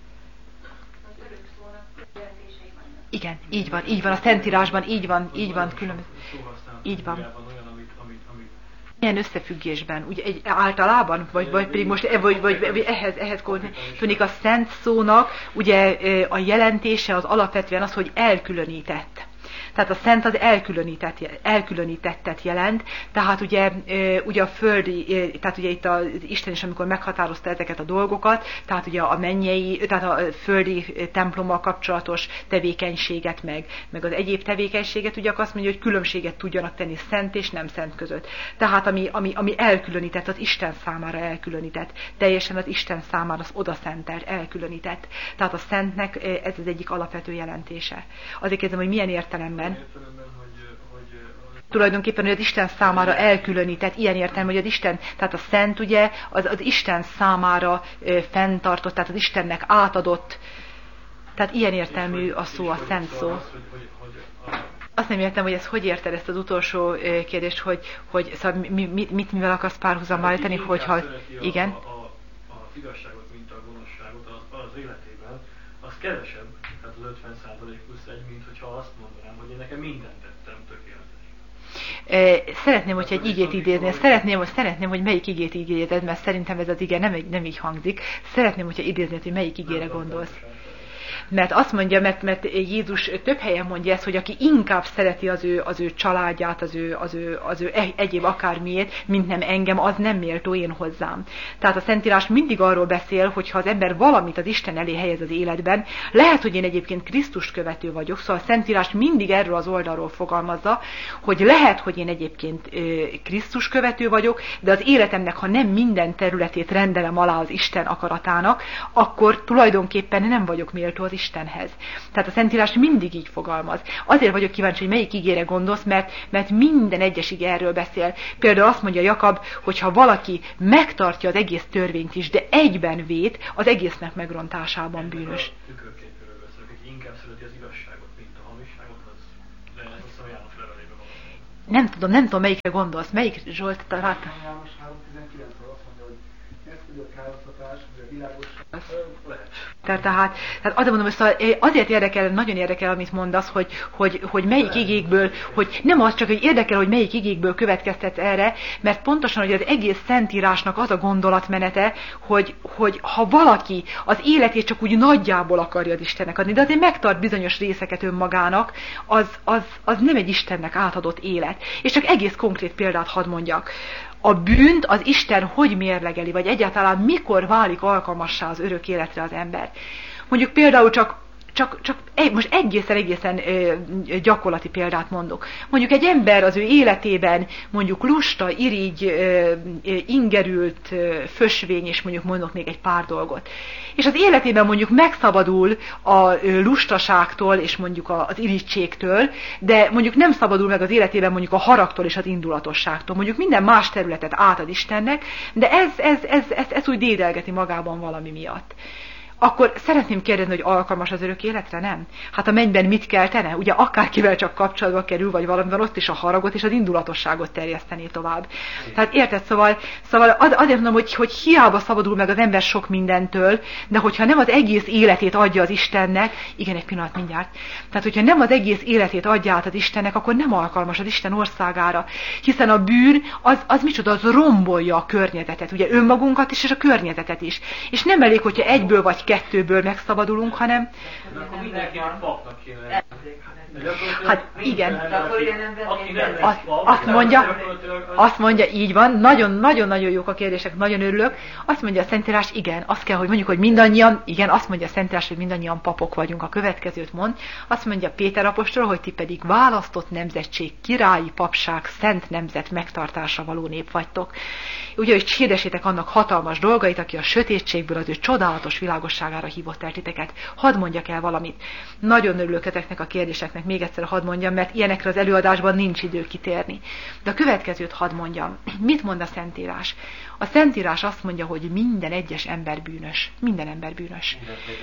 Igen, így van, a Szentírásban így van, különböző. Így van. Milyen összefüggésben? Ugye általában? Vagy pedig most vagy ehhez tűnik a szent szónak, ugye a jelentése az alapvetően az, hogy elkülönített. Tehát a szent az elkülönítettet jelent, tehát ugye a földi, tehát ugye itt az Isten is, amikor meghatározta ezeket a dolgokat, tehát ugye a mennyei, tehát a földi templommal kapcsolatos tevékenységet, meg az egyéb tevékenységet, ugye azt mondja, hogy különbséget tudjanak tenni szent és nem szent között. Tehát ami elkülönített, az Isten számára elkülönített, teljesen az Isten számára az odaszentelt, elkülönített. Tehát a szentnek ez az egyik alapvető jelentése. Azért kérdezem, hogy milyen értelemben? Tulajdonképpen, hogy az Isten számára elkülönített, ilyen értelme, hogy az Isten, tehát a szent ugye az Isten számára fenntartott, tehát az Istennek átadott, tehát ilyen értelmű a szó, a szent szó. Azt nem értem, hogy hogy érted ezt az utolsó kérdést, hogy szóval mivel akarsz párhuzammal állítani, hogyha igen. Az igazságot, mint a gonoszságot az életében, az kevesebb, tehát az 50% plusz 1, mint hogyha azt mondanám, hogy én nekem mindent tettem tökéletes. Szeretném, hogyha egy igét idézni. Szeretném, hogy melyik igét idézed, mert szerintem ez az ige nem így hangzik. Szeretném, hogyha idéznéd, hogy melyik igére gondolsz. Mert azt mondja, mert Jézus több helyen mondja ezt, hogy aki inkább szereti az ő családját, az ő egyéb akármiét, mint nem engem, az nem méltó én hozzám. Tehát a Szentírás mindig arról beszél, hogy ha az ember valamit az Isten elé helyez az életben, lehet, hogy én egyébként Krisztust követő vagyok, szóval a Szentírás mindig erről az oldalról fogalmazza, hogy lehet, hogy én egyébként Krisztus követő vagyok, de az életemnek, ha nem minden területét rendelem alá az Isten akaratának, akkor tulajdonképpen nem vagyok méltó az Istenhez. Tehát a Szentírás mindig így fogalmaz. Azért vagyok kíváncsi, hogy melyik igére gondolsz, mert minden egyes ige erről beszél. Például azt mondja Jakab, hogy ha valaki megtartja az egész törvényt is, de egyben vét, az egésznek megrontásában bűnös. Tükörképéről beszélek, aki inkább szereti az igazságot, mint a hamiságot, de ez azt hiszem János levelében van. Nem tudom, melyikre gondolsz. Melyik, Zsolt, találta? János 3.19-ről azt mondja, hogy ez pedig a károsztatás, hogy a világosság. Lehet. Tehát azért mondom, hogy szóval azért érdekel, nagyon érdekel, amit mondasz, hogy melyik igékből, hogy nem az csak, hogy érdekel, hogy melyik igékből következtetsz erre, mert pontosan, hogy az egész Szentírásnak az a gondolatmenete, hogy ha valaki az életét csak úgy nagyjából akarja az Istennek adni, de azért megtart bizonyos részeket önmagának, az nem egy Istennek átadott élet. És csak egész konkrét példát hadd mondjak. A bűnt az Isten hogy mérlegeli, vagy egyáltalán mikor válik alkalmassá az örök életre az ember. Mondjuk például csak most egészen gyakorlati példát mondok. Mondjuk egy ember az ő életében mondjuk lusta, irigy, ingerült, fösvény, és mondok még egy pár dolgot. És az életében mondjuk megszabadul a lustaságtól, és mondjuk az irigységtől, de mondjuk nem szabadul meg az életében mondjuk a haragtól és az indulatosságtól. Mondjuk minden más területet átad Istennek, de ez úgy dédelgeti magában valami miatt. Akkor szeretném kérdezni, hogy alkalmas az örök életre, nem? Hát a mennyben mit keltene? Ugye akárkivel csak kapcsolatba kerül, vagy valamivel ott is a haragot és az indulatosságot terjesztené tovább. Tehát érted? Szóval azért mondom, hogy hiába szabadul meg az ember sok mindentől, de hogyha nem az egész életét adja az Istennek, igen, egy pillanat mindjárt, tehát hogyha nem az egész életét adja át az Istennek, akkor nem alkalmas az Isten országára. Hiszen a bűn, az micsoda, az rombolja a környezetet, ugye önmagunkat is, és a környezetet is. És nem elég, hogyha egyből vagy kettőből megszabadulunk, hanem... De akkor mindenkinek papnak kéne. Hát igen. Azt mondja, így van, nagyon-nagyon jók a kérdések, nagyon örülök. Azt mondja a Szentírás, igen, azt kell, hogy mondjuk, hogy mindannyian, igen, azt mondja a Szentírás, hogy mindannyian papok vagyunk. A következőt mond, azt mondja Péter apostol, hogy ti pedig választott nemzetség, királyi papság, szent nemzet megtartásra való nép vagytok. Ugye, hogy hirdessétek annak hatalmas dolgait, aki a sötétségből az ő csodálatos világosságára hívott el titeket. Hadd mondjak el valamit. Nagyon örülök ezeknek a kérdéseknek, még egyszer hadd mondjam, mert ilyenekre az előadásban nincs idő kitérni. De a következőt hadd mondjam. Mit mond a Szentírás? A Szentírás azt mondja, hogy minden egyes ember bűnös. Minden ember bűnös.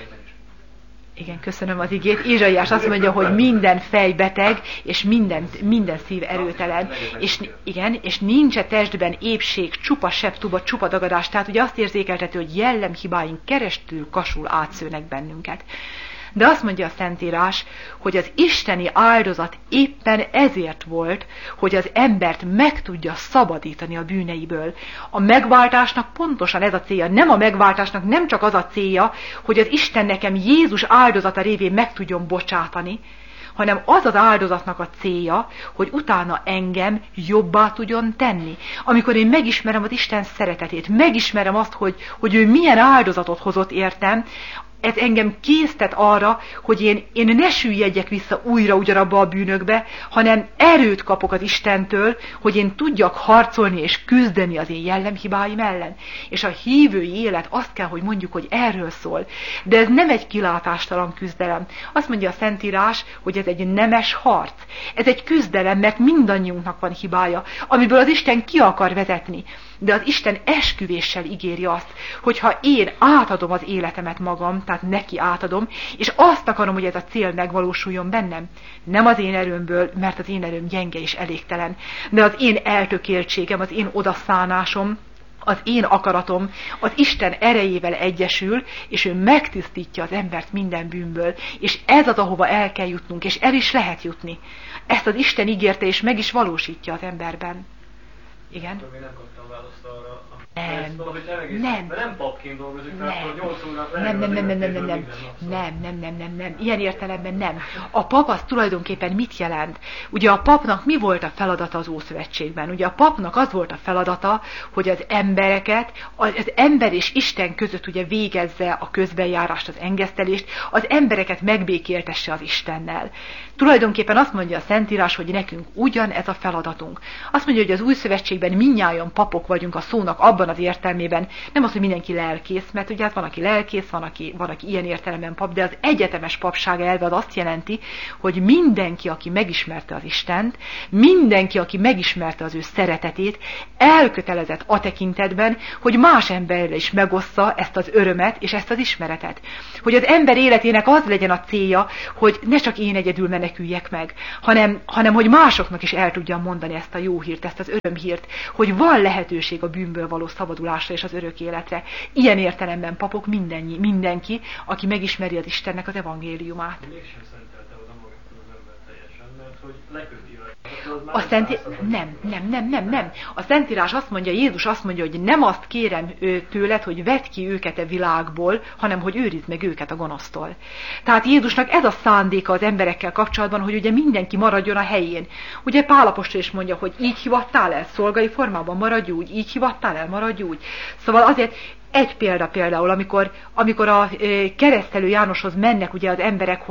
Igen, köszönöm az igét. Ézsaiás azt mondja, hogy minden fej beteg, és minden szív erőtelen. És nincs a testben épség, csupa seb, csupa dagadás. Tehát ugye azt érzékeltető, hogy jellemhibáink keresztül kasul átszőnek bennünket. De azt mondja a Szentírás, hogy az isteni áldozat éppen ezért volt, hogy az embert meg tudja szabadítani a bűneiből. A megváltásnak pontosan ez a célja. Nem a megváltásnak nem csak az a célja, hogy az Isten nekem Jézus áldozata révén meg tudjon bocsátani, hanem az az áldozatnak a célja, hogy utána engem jobbá tudjon tenni. Amikor én megismerem az Isten szeretetét, megismerem azt, hogy ő milyen áldozatot hozott értem, ez engem késztet arra, hogy én ne süllyedjek vissza újra ugyanabba a bűnökbe, hanem erőt kapok az Istentől, hogy én tudjak harcolni és küzdeni az én jellemhibáim ellen. És a hívői élet azt kell, hogy mondjuk, hogy erről szól. De ez nem egy kilátástalan küzdelem. Azt mondja a Szentírás, hogy ez egy nemes harc. Ez egy küzdelem, mert mindannyiunknak van hibája, amiből az Isten ki akar vezetni. De az Isten esküvéssel ígéri azt, hogyha én átadom az életemet magam, tehát neki átadom, és azt akarom, hogy ez a cél megvalósuljon bennem. Nem az én erőmből, mert az én erőm gyenge és elégtelen, de az én eltökéltségem, az én odaszánásom, az én akaratom az Isten erejével egyesül, és ő megtisztítja az embert minden bűnből, és ez az, ahova el kell jutnunk, és el is lehet jutni. Ezt az Isten ígérte, és meg is valósítja az emberben. Igen. Akkor még nem kaptam választ arra. Nem papként dolgozik, nem. tehát 8 órát Nem. Ilyen értelemben nem. A pap az tulajdonképpen mit jelent? Ugye a papnak mi volt a feladata az Ószövetségben? Ugye a papnak az volt a feladata, hogy az embereket, az ember és Isten között ugye végezze a közbenjárást, az engesztelést, az embereket megbékéltesse az Istennel. Tulajdonképpen azt mondja a Szentírás, hogy nekünk ugyanez a feladatunk. Azt mondja, hogy az Új Szövetségben mindnyájan papok vagyunk a szónak abban az értelmében, nem az, hogy mindenki lelkész, mert ugye hát van, aki lelkész, van, aki ilyen értelemben pap, de az egyetemes papság elve az azt jelenti, hogy mindenki, aki megismerte az Istent, mindenki, aki megismerte az ő szeretetét, elkötelezett a tekintetben, hogy más emberrel is megossza ezt az örömet és ezt az ismeretet. Hogy az ember életének az legyen a célja, hogy ne csak én egyedül meneküljek meg, hanem hogy másoknak is el tudjam mondani ezt a jó hírt, ezt az örömhírt, hogy van lehetőség a bűnből való szabadulásra és az örök életre. Ilyen értelemben papok mindenki, aki megismeri az Istennek az evangéliumát. Mégsem szentelte oda magától az ember teljesen, mert hogy leköti Nem. A Szentírás azt mondja, Jézus azt mondja, hogy nem azt kérem tőled, hogy vedd ki őket a világból, hanem hogy őrizd meg őket a gonosztól. Tehát Jézusnak ez a szándéka az emberekkel kapcsolatban, hogy ugye mindenki maradjon a helyén. Ugye Pál apostol is mondja, hogy így hivattál el, szolgai formában maradj úgy, így hivattál el, maradj úgy. Szóval azért egy példa például, amikor a keresztelő Jánoshoz mennek ugye az emberek,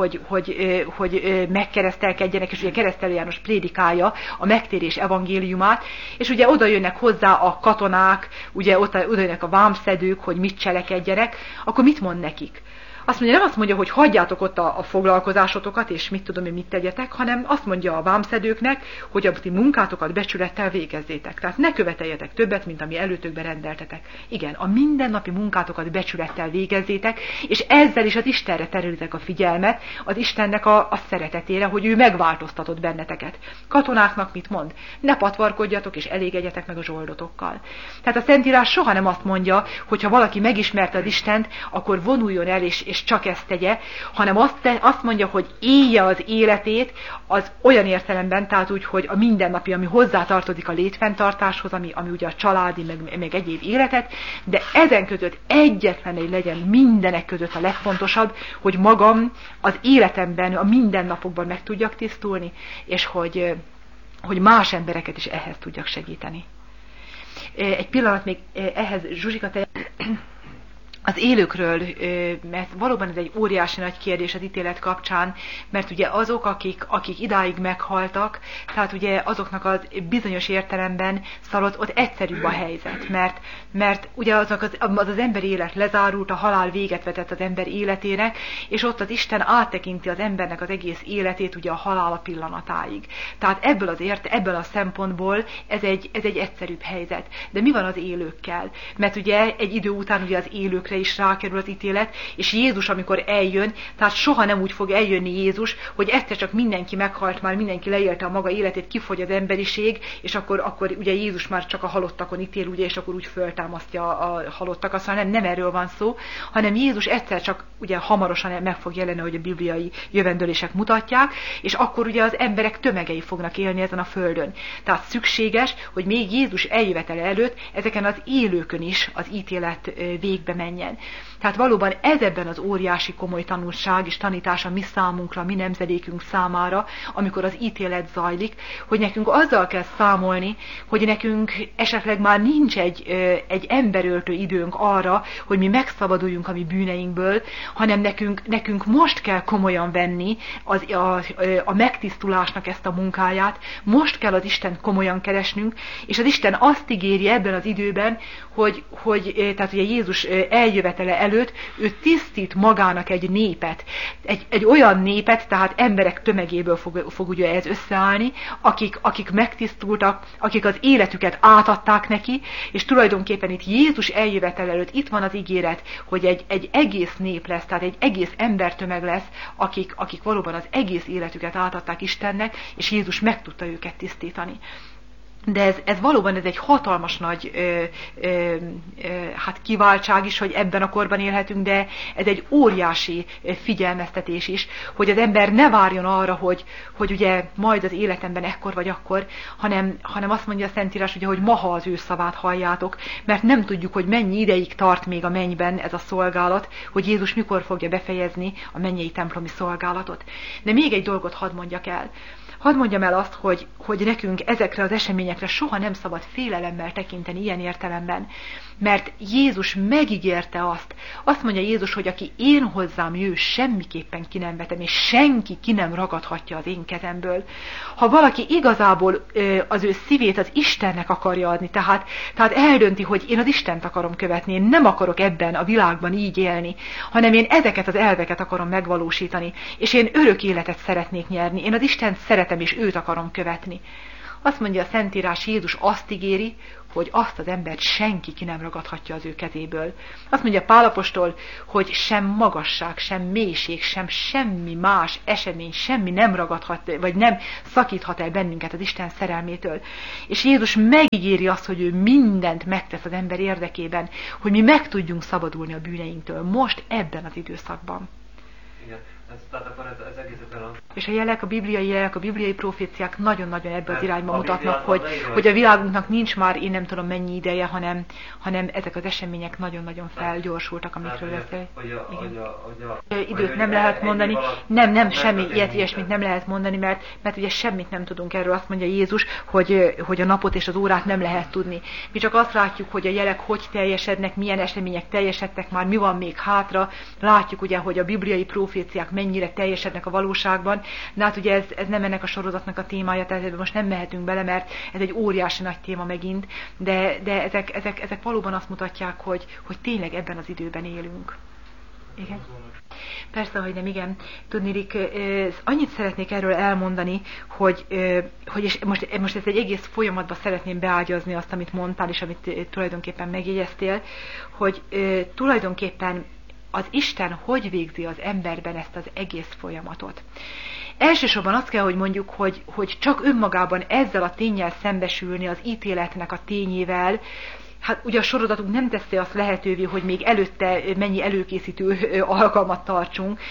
hogy megkeresztelkedjenek, és ugye keresztelő János prédikálja a megtérés evangéliumát, és ugye oda jönnek hozzá a katonák, ugye oda jönnek a vámszedők, hogy mit cselekedjenek, akkor mit mond nekik? Nem azt mondja, hogy hagyjátok ott a foglalkozásotokat, és mit tudom én, mit tegyetek, hanem azt mondja a vámszedőknek, hogy a ti munkátokat becsülettel végezzétek. Tehát ne követeljetek többet, mint ami előtökben rendeltetek. Igen, a mindennapi munkátokat becsülettel végezzétek, és ezzel is az Istenre terelitek a figyelmet, az Istennek a szeretetére, hogy ő megváltoztatott benneteket. Katonáknak mit mond? Ne patvarkodjatok, és elégedjetek meg a zsoldotokkal. Tehát a Szentírás soha nem azt mondja, hogy ha valaki megismerte az Istent, akkor vonuljon el, és csak ezt tegye, hanem azt mondja, hogy élje az életét az olyan értelemben, tehát úgy, hogy a mindennapi, ami hozzátartozik a létfenntartáshoz, ami ugye a családi, meg egyéb életet, de ezen között egyetlen egy legyen mindenek között a legfontosabb, hogy magam az életemben, a mindennapokban meg tudjak tisztulni, és hogy más embereket is ehhez tudjak segíteni. Egy pillanat még ehhez, Zsuzsika, te... Az élőkről, mert valóban ez egy óriási nagy kérdés az ítélet kapcsán, mert ugye azok, akik idáig meghaltak, tehát ugye azoknak az bizonyos értelemben ott egyszerűbb a helyzet, mert ugye az ember élet lezárult, a halál véget vetett az ember életének, és ott az Isten áttekinti az embernek az egész életét ugye a halála pillanatáig. Tehát ebből a szempontból ez egy egyszerűbb helyzet. De mi van az élőkkel? Mert ugye egy idő után ugye az élőkre is rákerül az ítélet, és Jézus, amikor eljön, tehát soha nem úgy fog eljönni Jézus, hogy egyszer csak mindenki meghalt már, mindenki leélte a maga életét, kifogy az emberiség, és akkor ugye Jézus már csak a halottakon ítél, ugye, és akkor úgy föltámasztja a halottakat, szóval nem erről van szó, hanem Jézus egyszer csak ugye hamarosan meg fog jelenni, hogy a bibliai jövendőlések mutatják, és akkor ugye az emberek tömegei fognak élni ezen a földön. Tehát szükséges, hogy még Jézus eljövetele előtt ezeken az élőkön is az ítélet végbe menjen. Tehát valóban ez ebben az óriási komoly tanulság és tanítás a mi számunkra, a mi nemzedékünk számára, amikor az ítélet zajlik, hogy nekünk azzal kell számolni, hogy nekünk esetleg már nincs egy emberöltő időnk arra, hogy mi megszabaduljunk a mi bűneinkből, hanem nekünk most kell komolyan venni a megtisztulásnak ezt a munkáját, most kell az Istent komolyan keresnünk, és az Isten azt ígéri ebben az időben, hogy tehát ugye Jézus eljövetele előtt ő tisztít magának egy népet, egy olyan népet, tehát emberek tömegéből fog ugye ez összeállni, akik megtisztultak, akik az életüket átadták neki, és tulajdonképpen itt Jézus eljövetele előtt itt van az ígéret, hogy egy egész nép lesz, tehát egy egész embertömeg lesz, akik valóban az egész életüket átadták Istennek, és Jézus meg tudta őket tisztítani. De ez valóban egy hatalmas nagy kiváltság is, hogy ebben a korban élhetünk, de ez egy óriási figyelmeztetés is, hogy az ember ne várjon arra, hogy ugye majd az életemben ekkor vagy akkor, hanem azt mondja a Szentírás, ugye, hogy maha az ő szavát halljátok, mert nem tudjuk, hogy mennyi ideig tart még a mennyben ez a szolgálat, hogy Jézus mikor fogja befejezni a mennyei templomi szolgálatot. De még egy dolgot hadd mondjak el. Hadd mondjam el azt, hogy nekünk ezekre az eseményekre soha nem szabad félelemmel tekinteni ilyen értelemben, mert Jézus megígérte azt mondja Jézus, hogy aki én hozzám jő, semmiképpen ki nem vetem, és senki ki nem ragadhatja az én kezemből. Ha valaki igazából az ő szívét az Istennek akarja adni, tehát eldönti, hogy én az Istent akarom követni, én nem akarok ebben a világban így élni, hanem én ezeket az elveket akarom megvalósítani, és én örök életet szeretnék nyerni, én az Istent szeretem, és őt akarom követni. Azt mondja a Szentírás, Jézus azt ígéri, hogy azt az embert senki ki nem ragadhatja az ő kezéből. Azt mondja Pál apostol, hogy sem magasság, sem mélység, sem semmi más esemény, semmi nem ragadhat, vagy nem szakíthat el bennünket az Isten szerelmétől. És Jézus megígéri azt, hogy ő mindent megtesz az ember érdekében, hogy mi meg tudjunk szabadulni a bűneinktől most ebben az időszakban. Igen. Tehát akkor ez egészen és a jelek, a bibliai proféciák nagyon-nagyon ebbe az irányba mutatnak, hogy a világunknak nincs már én nem tudom mennyi ideje, hanem ezek az események nagyon-nagyon felgyorsultak, amikről beszél. Időt nem lehet mondani, nem, semmi ilyesmit nem lehet mondani, mert ugye semmit nem tudunk erről. Azt mondja Jézus, hogy a napot és az órát nem lehet tudni. Mi csak azt látjuk, hogy a jelek hogy teljesednek, milyen események teljesedtek már, mi van még hátra. Látjuk ugye, hogy a bibliai proféciák mennyire teljesednek a valóságban, de hát ugye ez nem ennek a sorozatnak a témája, tehát ebben most nem mehetünk bele, mert ez egy óriási nagy téma megint, de ezek valóban azt mutatják, hogy tényleg ebben az időben élünk. Igen? Persze, hogy nem, igen. Tudniillik, annyit szeretnék erről elmondani, hogy és most ezt egy egész folyamatban szeretném beágyazni azt, amit mondtál, és amit tulajdonképpen megjegyeztél, hogy tulajdonképpen az Isten hogy végzi az emberben ezt az egész folyamatot. Elsősorban azt kell, hogy mondjuk, hogy csak önmagában ezzel a ténnyel szembesülni, az ítéletnek a tényével, hát ugye a sorozatunk nem teszi azt lehetővé, hogy még előtte mennyi előkészítő alkalmat tartsunk,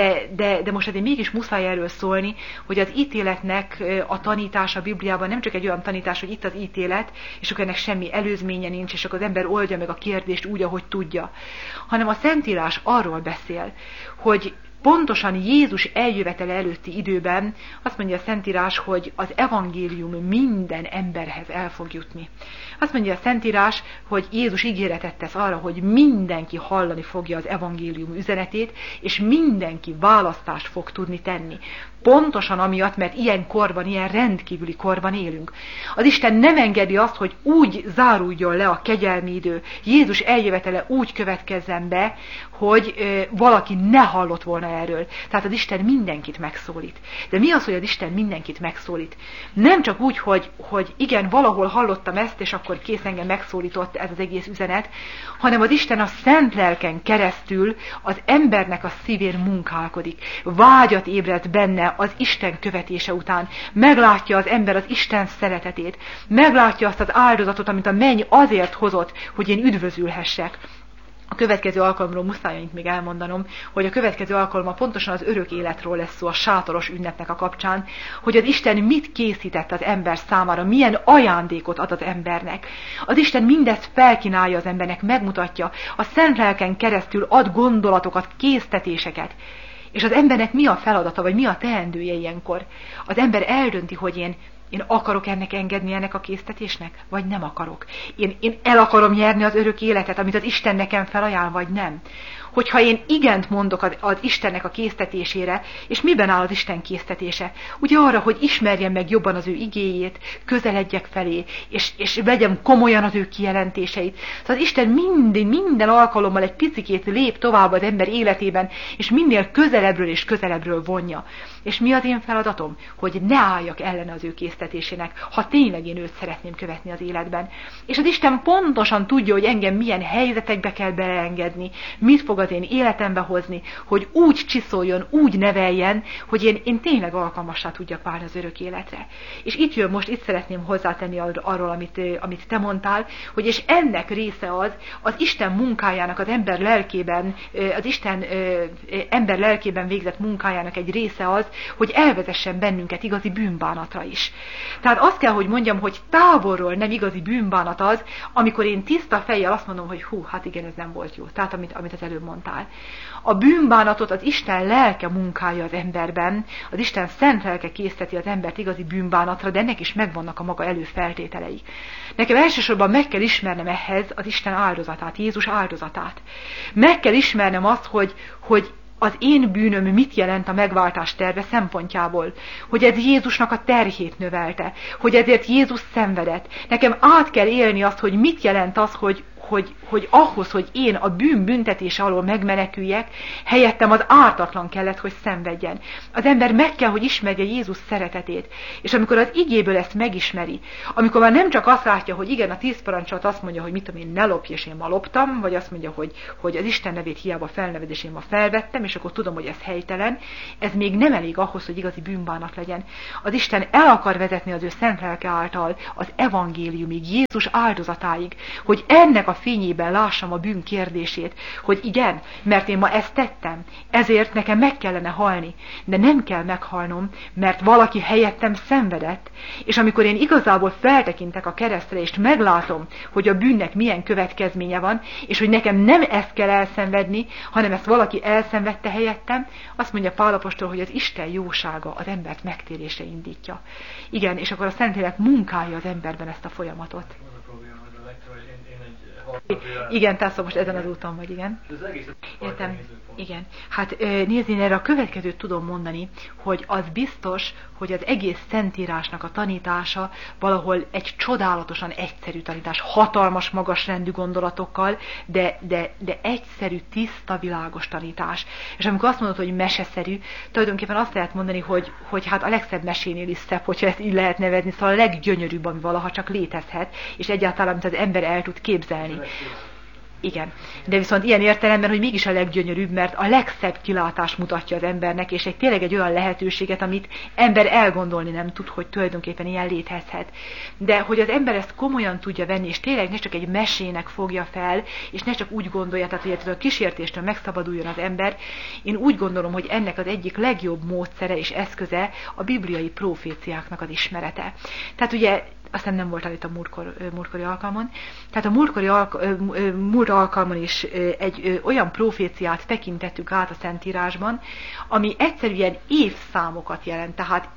de most azért mégis muszáj erről szólni, hogy az ítéletnek a tanítása a Bibliában nem csak egy olyan tanítás, hogy itt az ítélet, és akkor ennek semmi előzménye nincs, és akkor az ember oldja meg a kérdést úgy, ahogy tudja, hanem a Szentírás arról beszél, hogy pontosan Jézus eljövetele előtti időben azt mondja a Szentírás, hogy az evangélium minden emberhez el fog jutni. Azt mondja a Szentírás, hogy Jézus ígéretet tesz arra, hogy mindenki hallani fogja az evangélium üzenetét, és mindenki választást fog tudni tenni. Pontosan amiatt, mert ilyen korban, ilyen rendkívüli korban élünk. Az Isten nem engedi azt, hogy úgy záruljon le a kegyelmi idő, Jézus eljövetele úgy következzen be, hogy valaki ne hallott volna erről. Tehát az Isten mindenkit megszólít. De mi az, hogy az Isten mindenkit megszólít? Nem csak úgy, hogy igen, valahol hallottam ezt, és akkor kész, engem megszólított ez az egész üzenet, hanem az Isten a szent lelken keresztül az embernek a szívén munkálkodik. Vágyat ébredt benne az Isten követése után. Meglátja az ember az Isten szeretetét. Meglátja azt az áldozatot, amit a menny azért hozott, hogy én üdvözülhessek. A következő alkalomról muszáj még elmondanom, hogy a következő alkalommal pontosan az örök életről lesz szó a sátoros ünnepnek a kapcsán, hogy az Isten mit készített az ember számára, milyen ajándékot ad az embernek. Az Isten mindezt felkínálja az embernek, megmutatja, a szent lelken keresztül ad gondolatokat, késztetéseket. És az embernek mi a feladata, vagy mi a teendője ilyenkor? Az ember eldönti, hogy én akarok ennek engedni, ennek a késztetésnek, vagy nem akarok. Én el akarom nyerni az örök életet, amit az Isten nekem felajánl, vagy nem. Hogyha én igent mondok az Istennek a késztetésére, és miben áll az Isten késztetése? Ugye arra, hogy ismerjem meg jobban az ő igéjét, közeledjek felé, és vegyem komolyan az ő kijelentéseit. Szóval az Isten minden alkalommal egy picikét lép tovább az ember életében, és minél közelebbről és közelebbről vonja. És mi az én feladatom? Hogy ne álljak ellene az ő késztetésének, ha tényleg én őt szeretném követni az életben. És az Isten pontosan tudja, hogy engem milyen helyzetekbe kell beleengedni, mit fog az az én életembe hozni, hogy úgy csiszoljon, úgy neveljen, hogy én tényleg alkalmassá tudjak válni az örök életre. És itt szeretném hozzátenni arról, amit te mondtál, hogy és ennek része az Isten munkájának, az ember lelkében, az Isten ember lelkében végzett munkájának egy része az, hogy elvezessen bennünket igazi bűnbánatra is. Tehát azt kell, hogy mondjam, hogy távolról nem igazi bűnbánat az, amikor én tiszta fejjel azt mondom, hogy hát igen, ez nem volt jó. Tehát amit az előbb mondtál. A bűnbánatot az Isten lelke munkálja az emberben, az Isten szent lelke készteti az embert igazi bűnbánatra, de ennek is megvannak a maga előfeltételei. Nekem elsősorban meg kell ismernem ehhez az Isten áldozatát, Jézus áldozatát. Meg kell ismernem azt, hogy az én bűnöm mit jelent a megváltás terve szempontjából, hogy ez Jézusnak a terhét növelte, hogy ezért Jézus szenvedett. Nekem át kell élni azt, hogy mit jelent az, hogy ahhoz, hogy én a bűn büntetése alól megmeneküljek, helyettem az ártatlan kellett, hogy szenvedjen. Az ember meg kell, hogy ismerje Jézus szeretetét. És amikor az igéből ezt megismeri, amikor már nem csak azt látja, hogy igen, a 10 parancsot azt mondja, hogy mit tudom én, ne lopj, és én ma loptam, vagy azt mondja, hogy az Isten nevét hiába felneved, és én ma felvettem, és akkor tudom, hogy ez helytelen, ez még nem elég ahhoz, hogy igazi bűnbánat legyen. Az Isten el akar vezetni az ő szent lelke által az evangéliumig, Jézus áldozatáig, hogy ennek a fényében lássam a bűn kérdését, hogy igen, mert én ma ezt tettem, ezért nekem meg kellene halni, de nem kell meghalnom, mert valaki helyettem szenvedett, és amikor én igazából feltekintek a keresztre, és meglátom, hogy a bűnnek milyen következménye van, és hogy nekem nem ezt kell elszenvedni, hanem ezt valaki elszenvedte helyettem, azt mondja Pál apostol, hogy az Isten jósága az embert megtérésre indítja. Igen, és akkor a Szentlélek munkálja az emberben ezt a folyamatot. Igen, tehát most ezen az úton vagy, igen. Értem. Igen. Hát nézd, én erre a következőt tudom mondani, hogy az biztos, hogy az egész Szentírásnak a tanítása valahol egy csodálatosan egyszerű tanítás, hatalmas, magasrendű gondolatokkal, de egyszerű, tiszta, világos tanítás. És amikor azt mondod, hogy meseszerű, tulajdonképpen azt lehet mondani, hogy hát a legszebb mesénél is szebb, hogyha ezt így lehet nevezni, szóval a leggyönyörűbb, ami valaha csak létezhet, és egyáltalán, amit az ember el tud képzelni. Igen, de viszont ilyen értelemben, hogy mégis a leggyönyörűbb, mert a legszebb kilátás mutatja az embernek, és tényleg egy olyan lehetőséget, amit ember elgondolni nem tud, hogy tulajdonképpen ilyen létezhet. De hogy az ember ezt komolyan tudja venni, és tényleg ne csak egy mesének fogja fel, és ne csak úgy gondolja, tehát hogy ettől a kísértéstől megszabaduljon az ember, én úgy gondolom, hogy ennek az egyik legjobb módszere és eszköze a bibliai proféciáknak az ismerete. Tehát ugye aztán nem voltál itt a múltkori alkalmon. Tehát a múlt alkalmon is egy olyan proféciát tekintettük át a Szentírásban, ami egyszerűen évszámokat jelent, tehát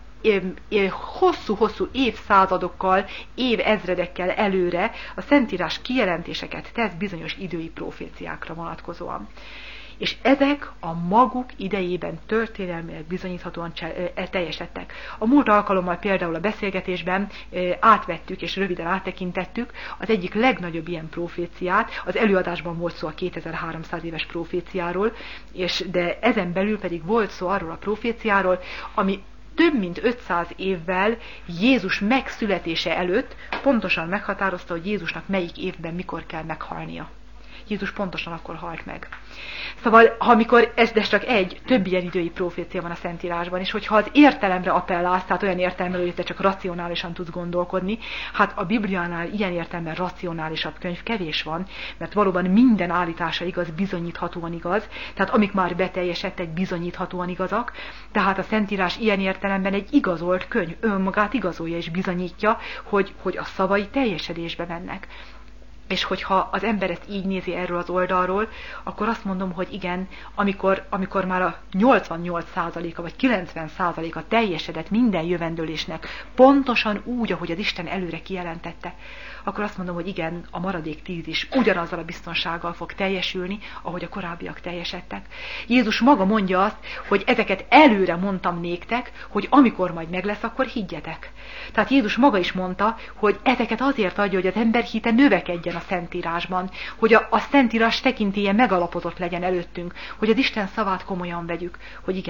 hosszú-hosszú évszázadokkal, évezredekkel előre a Szentírás kijelentéseket tesz bizonyos idői proféciákra vonatkozóan. És ezek a maguk idejében történelmileg bizonyíthatóan teljesedtek. A múlt alkalommal például a beszélgetésben átvettük és röviden áttekintettük az egyik legnagyobb ilyen proféciát, az előadásban volt szó a 2300 éves proféciáról, de ezen belül pedig volt szó arról a proféciáról, ami több mint 500 évvel Jézus megszületése előtt pontosan meghatározta, hogy Jézusnak melyik évben mikor kell meghalnia. Jézus pontosan akkor halt meg. Szóval, ez csak több ilyen idői profécia van a Szentírásban, és hogyha az értelemre appellálsz, tehát olyan értelemre, hogy te csak racionálisan tudsz gondolkodni, hát a Bibliánál ilyen értelemben racionálisabb könyv kevés van, mert valóban minden állítása igaz, bizonyíthatóan igaz, tehát amik már beteljesedtek, bizonyíthatóan igazak, tehát a Szentírás ilyen értelemben egy igazolt könyv, önmagát igazolja és bizonyítja, hogy a szavai teljesedésbe mennek. És hogyha az ember ezt így nézi erről az oldalról, akkor azt mondom, hogy igen, amikor már a 88%-a vagy 90%-a teljesedett minden jövendőlésnek, pontosan úgy, ahogy az Isten előre kijelentette, akkor azt mondom, hogy igen, a maradék 10 is ugyanazzal a biztonsággal fog teljesülni, ahogy a korábbiak teljesedtek. Jézus maga mondja azt, hogy ezeket előre mondtam néktek, hogy amikor majd meg lesz, akkor higgyetek. Tehát Jézus maga is mondta, hogy ezeket azért adja, hogy az ember hite növekedjen a Szentírásban, hogy a Szentírás tekintélye megalapozott legyen előttünk, hogy az Isten szavát komolyan vegyük, hogy igen,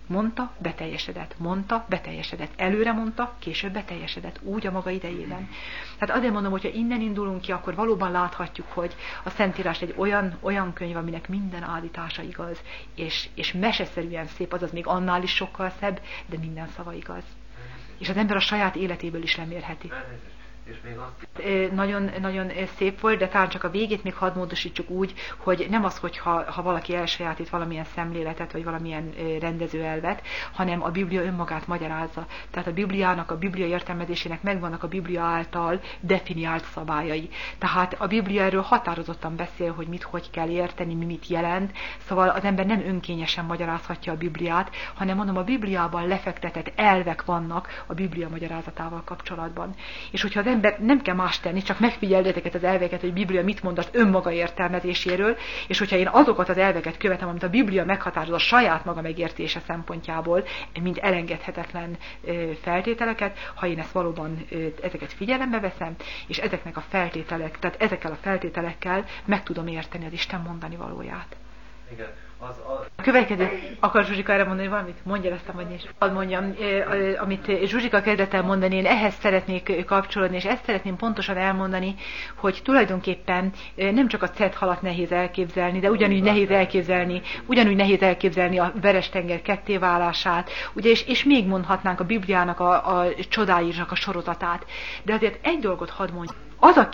Mondta, beteljesedett. Előre mondta, később beteljesedett. Úgy a maga idejében. Tehát azért mondom, hogyha innen indulunk ki, akkor valóban láthatjuk, hogy a Szentírás egy olyan könyv, aminek minden állítása igaz, és meseszerűen szép, azaz még annál is sokkal szebb, de minden szava igaz. És az ember a saját életéből is lemérheti. És még azt... Nagyon szép volt, de talán csak a végét még hadd módosítsuk úgy, hogy nem az, hogyha valaki elsajátít valamilyen szemléletet, vagy valamilyen rendezőelvet, hanem a Biblia önmagát magyarázza. Tehát a Bibliának, a Biblia értelmezésének megvannak a Biblia által definiált szabályai. Tehát a Biblia erről határozottan beszél, hogy hogy kell érteni, mit jelent. Szóval az ember nem önkényesen magyarázhatja a Bibliát, hanem mondom, a Bibliában lefektetett elvek vannak a Biblia magyarázatával kapcsolatban. És hogyha az ember nem kell más tenni, csak megfigyelni ezeket az elveket, hogy a Biblia mit mond az önmaga értelmezéséről, és hogyha én azokat az elveket követem, amit a Biblia meghatároz a saját maga megértése szempontjából, mint elengedhetetlen feltételeket, ha én ezt valóban ezeket figyelembe veszem, és ezeknek a feltételek, tehát ezekkel a feltételekkel meg tudom érteni az Isten mondani valóját. Igen. A következő, akar Zsuzsika erre mondani valamit? Mondja ezt, vagy is. Hadd mondjam, amit Zsuzsika kezdett el mondani, én ehhez szeretnék kapcsolódni, és ezt szeretném pontosan elmondani, hogy tulajdonképpen nem csak a cethalat nehéz elképzelni, de ugyanúgy nehéz elképzelni a Veres-tenger kettéválását, ugye, és még mondhatnánk a Bibliának a csodáinak a sorozatát. De azért egy dolgot hadd mondjam, az a